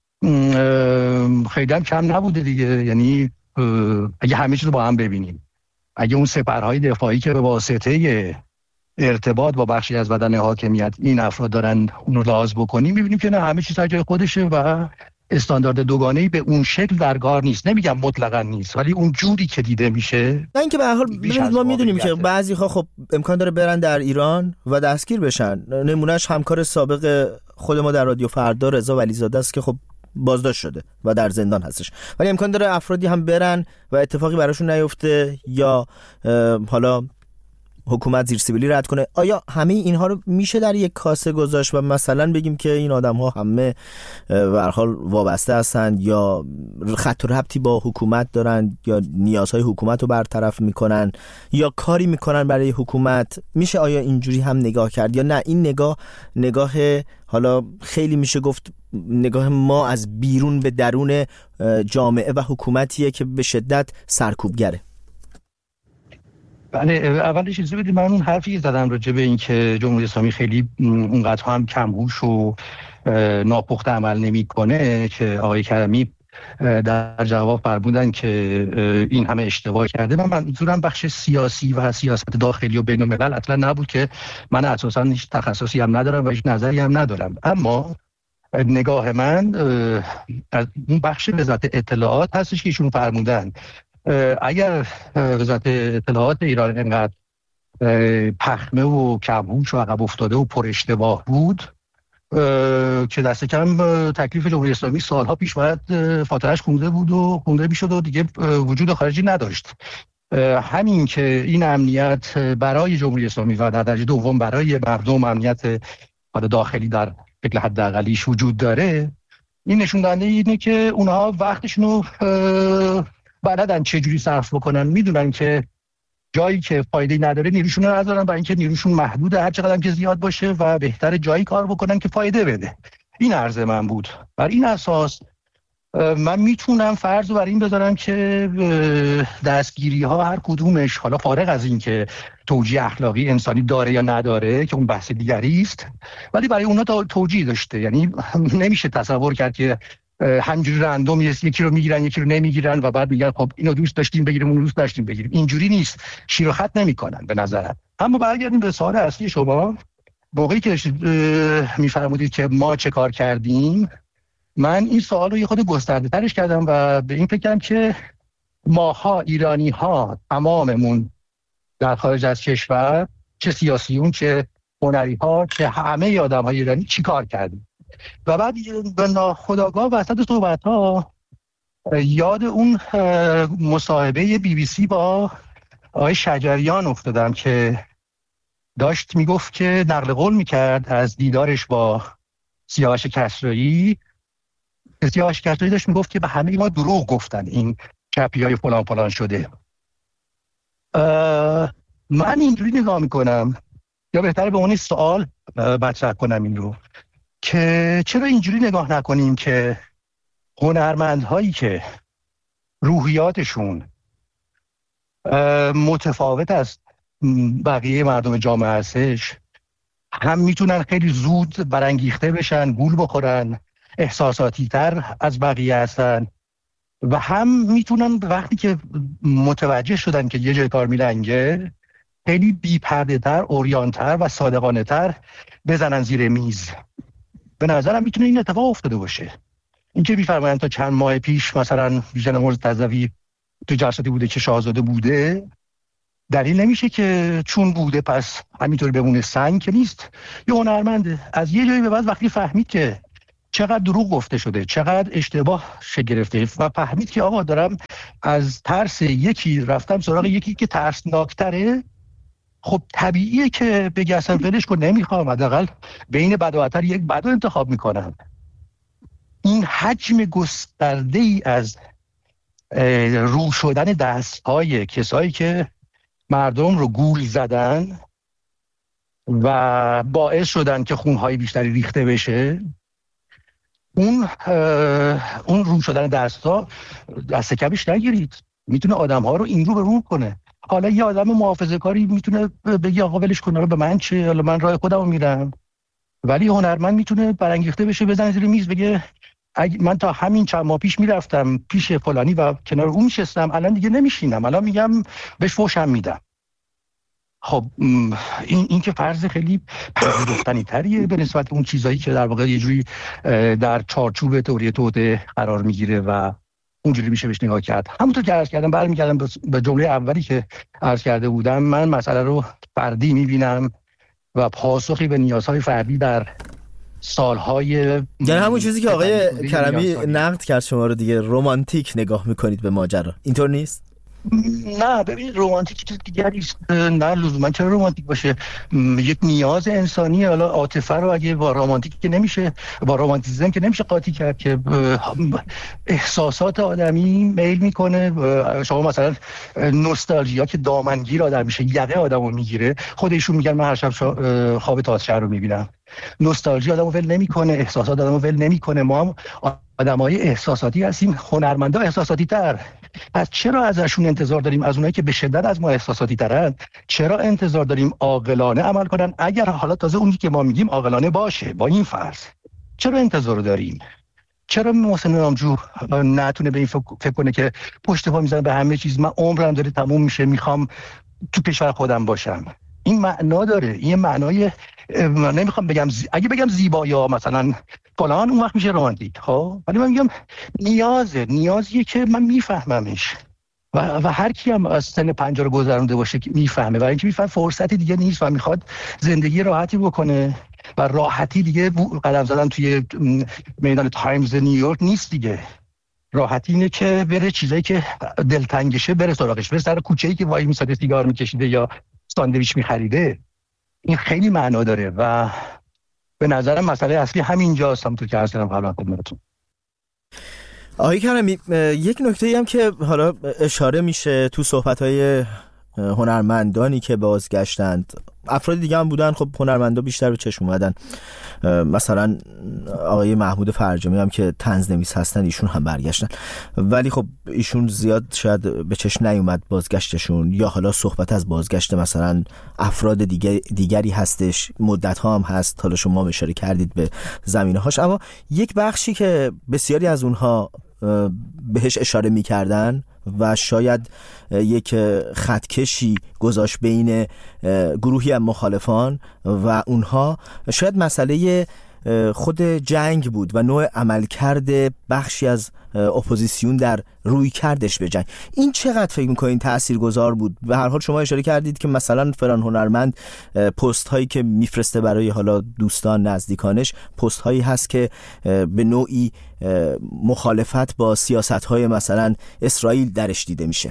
Speaker 3: خیلی هم کم نبوده دیگه. یعنی اگه همه چیز رو با هم ببینیم، اگه اون سپرهای دفاعی که به واسطه ارتباط با بخشی از بدن حاکمیت این افراد دارن اون رو لحاظ بکنیم، میبینیم که نه، همه چیز در جای خودشه و استاندارد دوگانه‌ای به اون شکل در کار نیست. نمیگم مطلقاً نیست، ولی اون جوری که دیده میشه.
Speaker 1: نه اینکه به هر حال ما میدونیم که بعضی‌ها خب امکان داره برن در ایران و دستگیر بشن. نمونهش همکار سابق خود ما در رادیو فردا رضا ولیزاده است که خب بازداشت شده و در زندان هستش، ولی امکان داره افرادی هم برن و اتفاقی براشون نیفته یا حالا حکومت زیر سیبیلی رد کنه. آیا همه اینها رو میشه در یک کاسه گذاشت و مثلا بگیم که این آدم ها همه به هر حال وابسته هستند یا خط و ربطی با حکومت دارن یا نیازهای حکومت رو برطرف میکنن یا کاری میکنن برای حکومت؟ میشه آیا اینجوری هم نگاه کرد یا نه این نگاه نگاه حالا خیلی میشه گفت نگاه ما از بیرون به درون جامعه و حکومتیه که به شدت سرکوبگره؟
Speaker 3: بله، اولش چیزی بدید، من اون حرفی زدم راجع به این که جمهوری اسلامی خیلی اونقدر هم کم‌هوش و ناپخته عمل نمی‌کنه که آقای کرمی در جواب فرمودن که این همه اشتباه کرده. من منظورم بخش سیاسی و سیاست داخلی و بین الملل اصلا نبود که من اساساً هیچ تخصصی هم ندارم و هیچ نظری هم ندارم، اما نگاه من از اون بخش وزارت اطلاعات هستش که ایشون فرمودن اگر وزارت اطلاعات ایران اینقدر پخمه و کم‌هوش و عقب افتاده و پر اشتباه بود که دست کم تکلیف جمهوری اسلامی سالها پیش باید فاتحه‌اش خونده بود و خونده میشد و دیگه وجود خارجی نداشت. همین که این امنیت برای جمهوری اسلامی و در درجه دوم برای مردم امنیت داخلی در شکل حداقلیش وجود داره، این نشون دهنده اینه که اونها وقتشونو بلدن چه جوری صرف بکنن، میدونن که جایی که فایده نداره نیروشون رو نذارن، برای اینکه نیروشون محدوده، هر چقدر که زیاد باشه و بهتر جایی کار بکنن که فایده بده. این عرض من بود. بر این اساس من میتونم فرض رو بر این بذارم که دستگیری ها هر کدومش، حالا فارغ از این که توجیه اخلاقی انسانی داره یا نداره که اون بحث دیگری است، ولی برای اونها توجیه داشته. یعنی نمیشه تصور کرد که همینجوری رندوم یکی رو میگیرن یکی رو نمیگیرن و بعد میگن خب اینو دوست داشتیم بگیریم اون دوست داشتیم بگیریم. اینجوری نیست، شیر و خط نمیکنن به نظرم. اما برگردیم به سوال اصلی شما، موقعی که میفرمودید که ما چه کار کردیم، من این سوال رو یه خود گسترده ترش کردم و به این فکر کردم که ماها ایرانی ها تماممون در خارج از کشور، چه سیاسیون چه هنری ها چه همه آدم های ایرانی چی کار کردیم. و بعد به ناخودآگاه وسط صحبت ها یاد اون مصاحبه بی بی سی با آقای شجریان افتادم که داشت میگفت که نقل قول میکرد از دیدارش با سیاوش کسرایی. سیاوش کسرایی داشت میگفت که به همه ما دروغ گفتن، این چپی های فلان فلان شده. من اینجوری نگاه میکنم، یا بهتره به اون سوال مطرح کنم این رو که چرا اینجوری نگاه نکنیم که هنرمندهایی که روحیاتشون متفاوت از بقیه مردم جامعه هستش، هم میتونن خیلی زود برانگیخته بشن، گول بخورن، احساساتی تر از بقیه هستن، و هم میتونن وقتی که متوجه شدن که یه جای کار میلنگه خیلی بی پرده تر، عریان تر و صادقانه تر بزنن زیر میز. به نظرم میتونه این اتفاق افتاده باشه. این که میفرمایند تا چند ماه پیش مثلا ویژن مرتضوی تو جلساتی بوده که شاهزاده بوده، دلیل نمیشه که چون بوده پس همینطور بمونه. سنگ که نیست، یه هنرمنده. از یه جایی به بعد وقتی فهمید که چقدر دروغ گفته شده، چقدر اشتباه شه گرفته و فهمید که آقا دارم از ترس یکی رفتم سراغ یکی که ترسناکتره، خب طبیعیه که بگی اصلا ولش کن نمیخوام، حداقل بین بد و بدتر یک بد رو انتخاب میکنم. این حجم گسترده ای از رو شدن دستهای کسایی که مردم رو گول زدن و باعث شدن که خونهای بیشتری ریخته بشه، اون اون رو شدن دستها دست کمش نگیرید، میتونه آدم‌ها رو این رو به رو کنه. حالا یه آدم محافظه‌کاری میتونه بگی آقا ولش کن، به من چه، حالا من راه خودمو میرم. ولی هنرمند میتونه برانگیخته بشه، بزنه زیر میز بگه اگه من تا همین چند ماه پیش میرفتم پیش فلانی و کنار اون میشستم، الان دیگه نمیشینم، الان میگم بهش فحشم میدم. خب این این که فرض خیلی پذیرفتنی تریه به نسبت اون چیزایی که در واقع یه جوری در چارچوب تئوری توطئه قرار میگیره و اونجوری میشه بهش نگاه کرد. همونطور که عرض کردم، برمیگردم به جمله اولی که عرض کرده بودم، من مسئله رو فردی میبینم و پاسخی به نیازهای فردی در سالهای،
Speaker 1: یعنی همون چیزی که آقای کرمی نقد کرد شما رو دیگه، رمانتیک نگاه میکنید به ماجرا، اینطور نیست؟
Speaker 3: نه ببین، رمانتیک چیز دیگری است. نه لزوما چرا رمانتیک باشه، یک نیاز انسانی. حالا عاطفه رو اگه با رمانتیک که نمیشه، با رمانتیسم که نمیشه قاطی کرد، که احساسات آدمی میل میکنه. شما مثلا نوستالژیا که دامنگیر آدم میشه، یقه آدمو میگیره، خودشون میگن من هر شب خواب تازشهر رو میبینم. نوستالژی آدمو ول نمیکنه، احساسات آدمو ول نمیکنه. ما هم آدمای احساساتی هستیم، هنرمندا احساساتی تر. پس چرا ازشون انتظار داریم، از اونایی که به شدت از ما احساساتی ترن، چرا انتظار داریم عاقلانه عمل کنن؟ اگر حالا تازه اونی که ما میگیم عاقلانه باشه، با این فرض چرا انتظار داریم؟ چرا محسن نامجو نتونه به این فکر کنه که پشت پا میزنه به همه چیز، من عمرم داره تموم میشه، میخوام تو کشور خودم باشم؟ این معنا داره، این معنای، نمیخوام بگم زی... اگه بگم زیبایی ها مثلا فلان، اون وقت میشه رمانتیک. خب ولی من میگم نیازه، نیازیه که من میفهممش و, و هر کی هم از سن پنجاه رو گذرونده باشه که میفهمه، برای اینکه میفهمه فرصتی دیگه نیست و میخواد زندگی راحتی بکنه و راحتی دیگه قدم زدن توی میدان تایمز نیویورک نیست دیگه. راحتی اینه که بره چیزایی که دلتنگشه بره سراغش، بره سر کوچه‌ای که وای میساده سیگار میکشیده یا ساندویچ میخریده. این خیلی معنا داره و به نظرم مسئله اصلی همینجاست، همونطور که عرض کردم قبلا خدمتتون.
Speaker 1: آقای کرمی، یک نکته‌ای هم که حالا اشاره میشه تو صحبت‌های هنرمندانی که بازگشتند، افراد دیگه هم بودن، خب هنرمندا بیشتر به چشم اومدن، مثلا آقای محمود فرجامی هم که طنزنویس هستن، ایشون هم برگشتن، ولی خب ایشون زیاد شاید به چشم نیومد بازگشتشون، یا حالا صحبت از بازگشت مثلا افراد دیگه دیگری هستش، مدت ها هم هست، حالا شما اشاره کردید به زمینه هاش، اما یک بخشی که بسیاری از اونها بهش اشاره میکردن و شاید یک خطکشی گذاشت بین گروهی از مخالفان و اونها، شاید مسئله خود جنگ بود و نوع عملکرد بخشی از اپوزیسیون در روی کردش به جنگ. این چقدر فکر میکنین تاثیرگذار بود؟ به هر حال شما اشاره کردید که مثلا فلان هنرمند پست هایی که میفرسته برای حالا دوستان نزدیکانش، پست هایی هست که به نوعی مخالفت با سیاست های مثلا اسرائیل درش دیده میشه.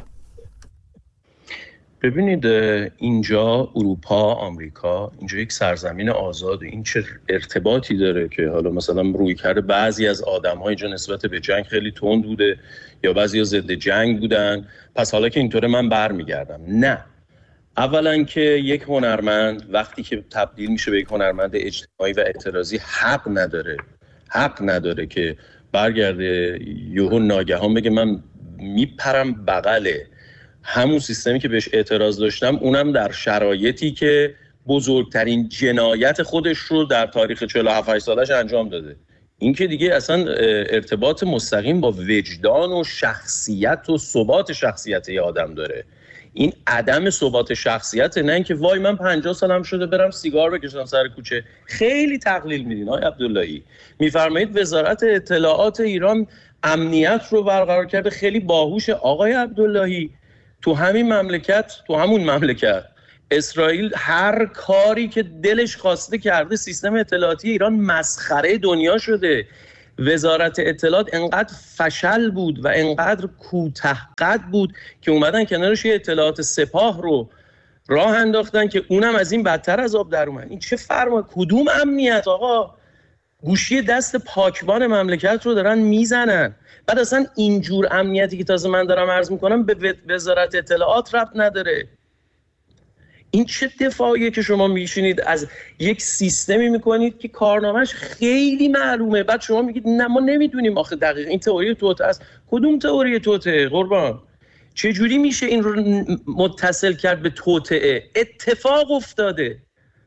Speaker 2: ببینید اینجا اروپا، آمریکا، اینجا یک سرزمین آزاده. این چه ارتباطی داره که حالا مثلا روی کرده بعضی از آدم‌ها اینجا نسبت به جنگ خیلی تند بوده یا بعضی ها ضد جنگ بودن، پس حالا که اینطوره من برمیگردم؟ نه. اولا که یک هنرمند وقتی که تبدیل میشه به یک هنرمند اجتماعی و اعتراضی، حق نداره حق نداره که برگرده یهو ناگهان بگه من میپرم بغله همون سیستمی که بهش اعتراض داشتم، اونم در شرایطی که بزرگترین جنایت خودش رو در تاریخ چهل و هفت سالش انجام داده. این که دیگه اصلا ارتباط مستقیم با وجدان و شخصیت و ثبات شخصیت یه آدم داره. این عدم ثبات شخصیت، نه اینکه وای من پنجاه سالم شده برم سیگار بکشم سر کوچه. خیلی تقلیل میدین آقای عبداللهی. میفرمایید وزارت اطلاعات ایران امنیت رو برقرار کرده، خیلی باهوشه. آقای عبداللهی تو همین مملکت تو همون مملکت اسرائیل هر کاری که دلش خواسته کرده. سیستم اطلاعاتی ایران مسخره دنیا شده. وزارت اطلاعات انقدر فشل بود و انقدر کوتاه‌قد بود که اومدن کنارش یه اطلاعات سپاه رو راه انداختن که اونم از این بدتر از آب در اومد. این چه فرما کدوم امنیت آقا؟ گوشی دست پاکبان مملکت رو دارن میزنن. بعد اصلا اینجور امنیتی که تازه من دارم عرض میکنم به وزارت اطلاعات ربط نداره. این چه دفاعیه که شما میشینید از یک سیستمی میکنید که کارنامهش خیلی معلومه، بعد شما میگید نه ما نمیدونیم آخه دقیق این تئوری توطئه است. کدوم تئوری توطئه قربان؟ چه جوری میشه این رو متصل کرد به توطئه؟ اتفاق افتاده.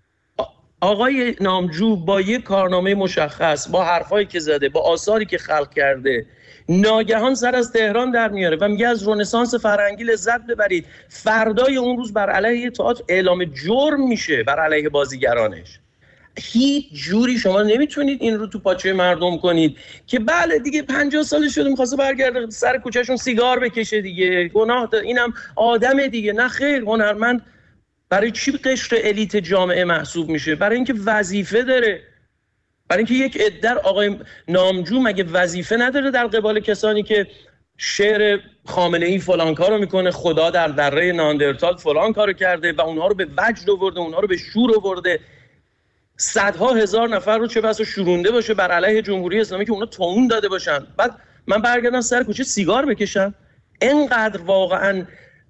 Speaker 2: آقای نامجو با یک کارنامه مشخص، با حرفایی که زده، با آثاری که خلق کرده، ناگهان سر از تهران در میاره و میگه از رنسانس فرهنگی لذت ببرید. فردای اون روز بر علیه تئاتر اعلام جرم میشه، بر علیه بازیگرانش. هیچ جوری شما نمیتونید این رو تو پاچه مردم کنید که بله دیگه پنجاه سال شده میخواسته برگرده سر کوچهشون سیگار بکشه دیگه، گناه داره، اینم آدمه دیگه. نه خیر، هنرمند برای چی قشر الیت جامعه محسوب میشه؟ برای اینکه وظیفه داره. برای اینکه یک عده آقای نامجو مگه وظیفه نداره در قبال کسانی که شعر خامنه‌ای فلان کارو میکنه، خدا در دره ناندرتال فلان کارو کرده و اونها رو به وجد آورده، اونها رو به شور آورده، صدها هزار نفر رو چه بسا شورونده باشه بر علیه جمهوری اسلامی که اونا توهین داده باشن، بعد من برگردم سر کوچه سیگار بکشم؟ اینقدر واقعا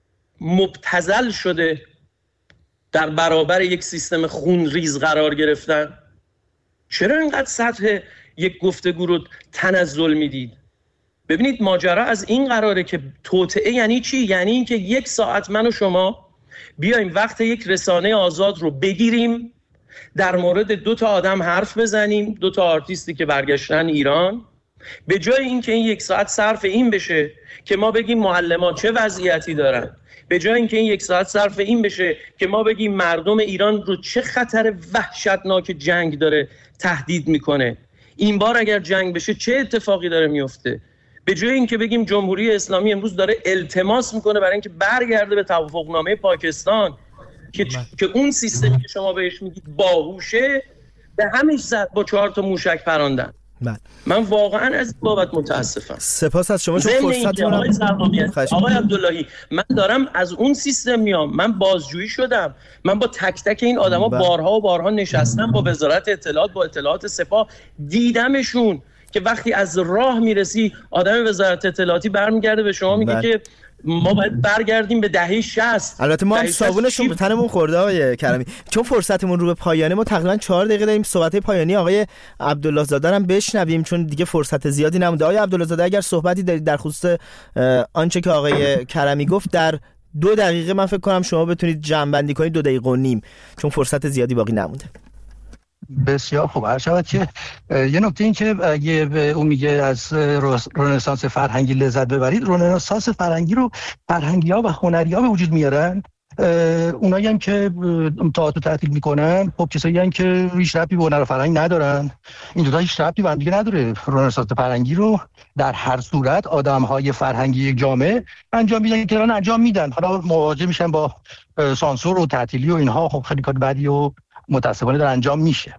Speaker 2: مبتذل شده در برابر یک سیستم خونریز قرار گرفتن؟ چرا اینقدر سطح یک گفتگو رو تنزل میدید؟ ببینید ماجرا از این قراره که توطئه یعنی چی؟ یعنی این که یک ساعت من و شما بیایم وقت یک رسانه آزاد رو بگیریم، در مورد دو تا آدم حرف بزنیم، دو تا آرتیستی که برگشتن ایران، به جای اینکه این یک ساعت صرف این بشه که ما بگیم معلمان چه وضعیتی دارن، به جای اینکه این یک ساعت صرف این بشه که ما بگیم مردم ایران رو چه خطر وحشتناک جنگ داره تهدید میکنه، این بار اگر جنگ بشه چه اتفاقی داره میفته، به جای اینکه بگیم جمهوری اسلامی امروز داره التماس میکنه برای اینکه برگرده به توافقنامه پاکستان که که اون سیستمی که شما بهش میگید باهوشه، به همش زد با چهار تا موشک پراندن. من, من واقعا از بابت متاسفم.
Speaker 1: سپاس از شما چون فرصتتون
Speaker 2: آقای عبداللهی، من دارم از اون سیستم میام، من بازجویی شدم، من با تک تک این آدما بارها و بارها نشستم، با وزارت اطلاعات، با اطلاعات سپاه دیدمشون که وقتی از راه میرسی آدم وزارت اطلاعاتی برمیگرده به شما میگه که ما باید برگردیم به دهه شصت.
Speaker 1: البته ما هم صابونشون به تنمون خورده آقای کرمی. چون فرصتمون رو به پایانه، ما تقریبا چهار دقیقه داریم صحبت پایانی آقای عبدالله زاده هم بشنویم چون دیگه فرصت زیادی نمونده. آقای عبدالله زاده اگر صحبتی دارید در خصوص آنچه که آقای کرمی گفت در دو دقیقه من فکر کنم شما بتونید جمع بندی کنید، دو دقیقه و نیم، چون فرصت زیادی باقی نمونده.
Speaker 3: بسیار خوب. هر شود که یه نکته این که اگه اون میگه از رنسانس فرهنگی لذت ببرید، رنسانس فرهنگی رو فرهنگی‌ها و هنری‌ها به وجود میارن. اونایی هم که تئاتر تعطیل میکنن خب کسایی هم که هیچ ربطی به هنر و فرهنگ ندارن. این دو تا هیچ ربطی به هم دیگه نداره. رنسانس فرهنگی رو در هر صورت آدم‌های فرهنگی یک جامعه انجام میدن که الان انجام میدن. حالا مواجه میشن با سانسور و تعطیلی و اینها، خب خیلی کار بدی و متاسفانه در انجام میشه.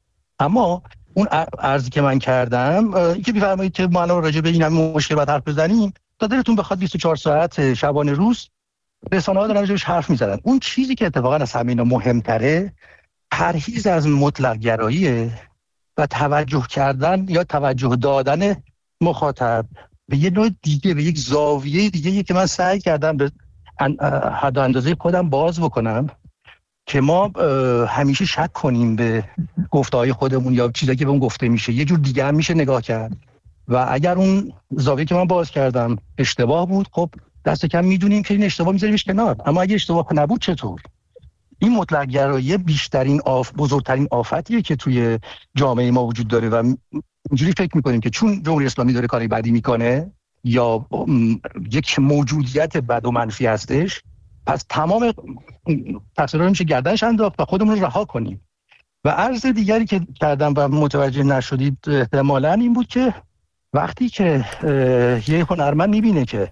Speaker 3: اما اون عرضی که من کردم، این که می‌فرمایید که ما الان راجع به این همین مشکل بعد حرف بزنیم، تا دلتون بخواد بیست و چهار ساعت شبانه روز رسانه‌ها دارن راجعش حرف میزنن. اون چیزی که اتفاقا از همین مهمتره پرهیز از مطلق گراییه و توجه کردن یا توجه دادن مخاطب به یه نوع دیگه، به یک زاویه دیگه که من سعی کردم به حد و اندازه خودم باز بکنم که ما همیشه شک کنیم به گفته‌های خودمون یا چیزایی که به اون گفته میشه. یه جور دیگه هم میشه نگاه کرد و اگر اون زاویه که من باز کردم اشتباه بود، خب دست کم میدونیم که این اشتباه میذاریمش کنار. اما اگه اشتباه نبود چطور؟ این مطلق گرایی بیشترین آف بزرگترین آفتیه که توی جامعه ما وجود داره و اینجوری فکر میکنیم که چون جمهوری اسلامی داره کاری بدی میکنه یا یک موجودیت بد و منفی هستش، پس تمام تقصیرها رو میشه گردنش انداخت و خودمون رو رها کنیم. و عرض دیگری که کردم و متوجه نشدید احتمالاً این بود که وقتی که یه هنرمند میبینه که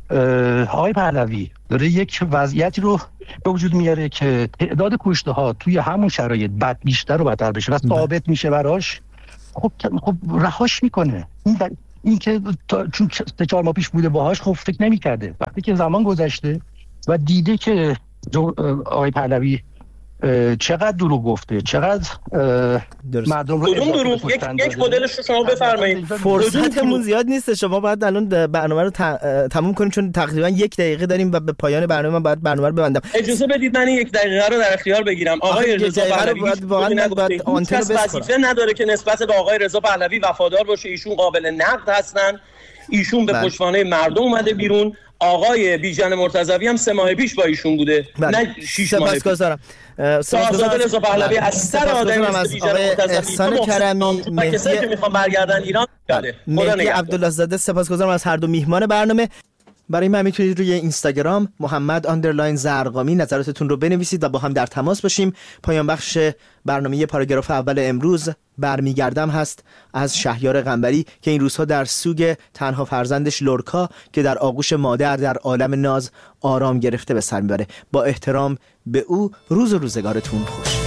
Speaker 3: آقای پهلوی داره یک وضعیتی رو به وجود میاره که تعداد کشته ها توی همون شرایط بد بیشتر و بدتر بشه و ثابت میشه براش. خب خب رهاش میکنه. این این که چون سه چهار ماه پیش بوده باهاش، خب فکر نمی‌کرده. وقتی که زمان گذشته و دیده که آقای پهلوی چقدر دروغ گفته، چقدر مردم رو
Speaker 2: کدوم دروغ؟ یک یک مدلش رو شما بفرمایید.
Speaker 1: فرصتمون زیاد نیست، شما باید الان برنامه رو تموم کنیم چون تقریبا یک دقیقه داریم و به پایان برنامه من باید برنامه رو ببندم.
Speaker 2: اجازه بدید من یک دقیقه رو در اختیار بگیرم. آقای رضا پهلوی واقعا باید آنتن رو وظیفه نداره که نسبت به آقای رضا پهلوی وفادار باشه. ایشون قابل نقد هستن، ایشون به پشتوانه مردم اومده بیرون. آقای بیژن مرتضوی هم سه ماه پیش با ایشون بوده، نه شش ماه پیش.
Speaker 1: سپاسگزارم.
Speaker 2: شاهزاده رضا پهلوی از سر آدم مثل بیژن مرتضوی،
Speaker 1: احسان کرمی،
Speaker 2: کسایی که میخوان برگردن ایران،
Speaker 1: مهدی عبدالله زاده، سپاسگزارم از هر دو میهمان برنامه. برای من میتونید روی اینستاگرام محمد آندرلاین زرقامی نظراتتون رو بنویسید و با هم در تماس باشیم. پایان بخش برنامه پاراگراف اول امروز برمیگردم هست از شهریار قنبری که این روزها در سوگ تنها فرزندش لورکا که در آغوش مادر در عالم ناز آرام گرفته به سر میبره. با احترام به او، روز و روزگارتون خوش.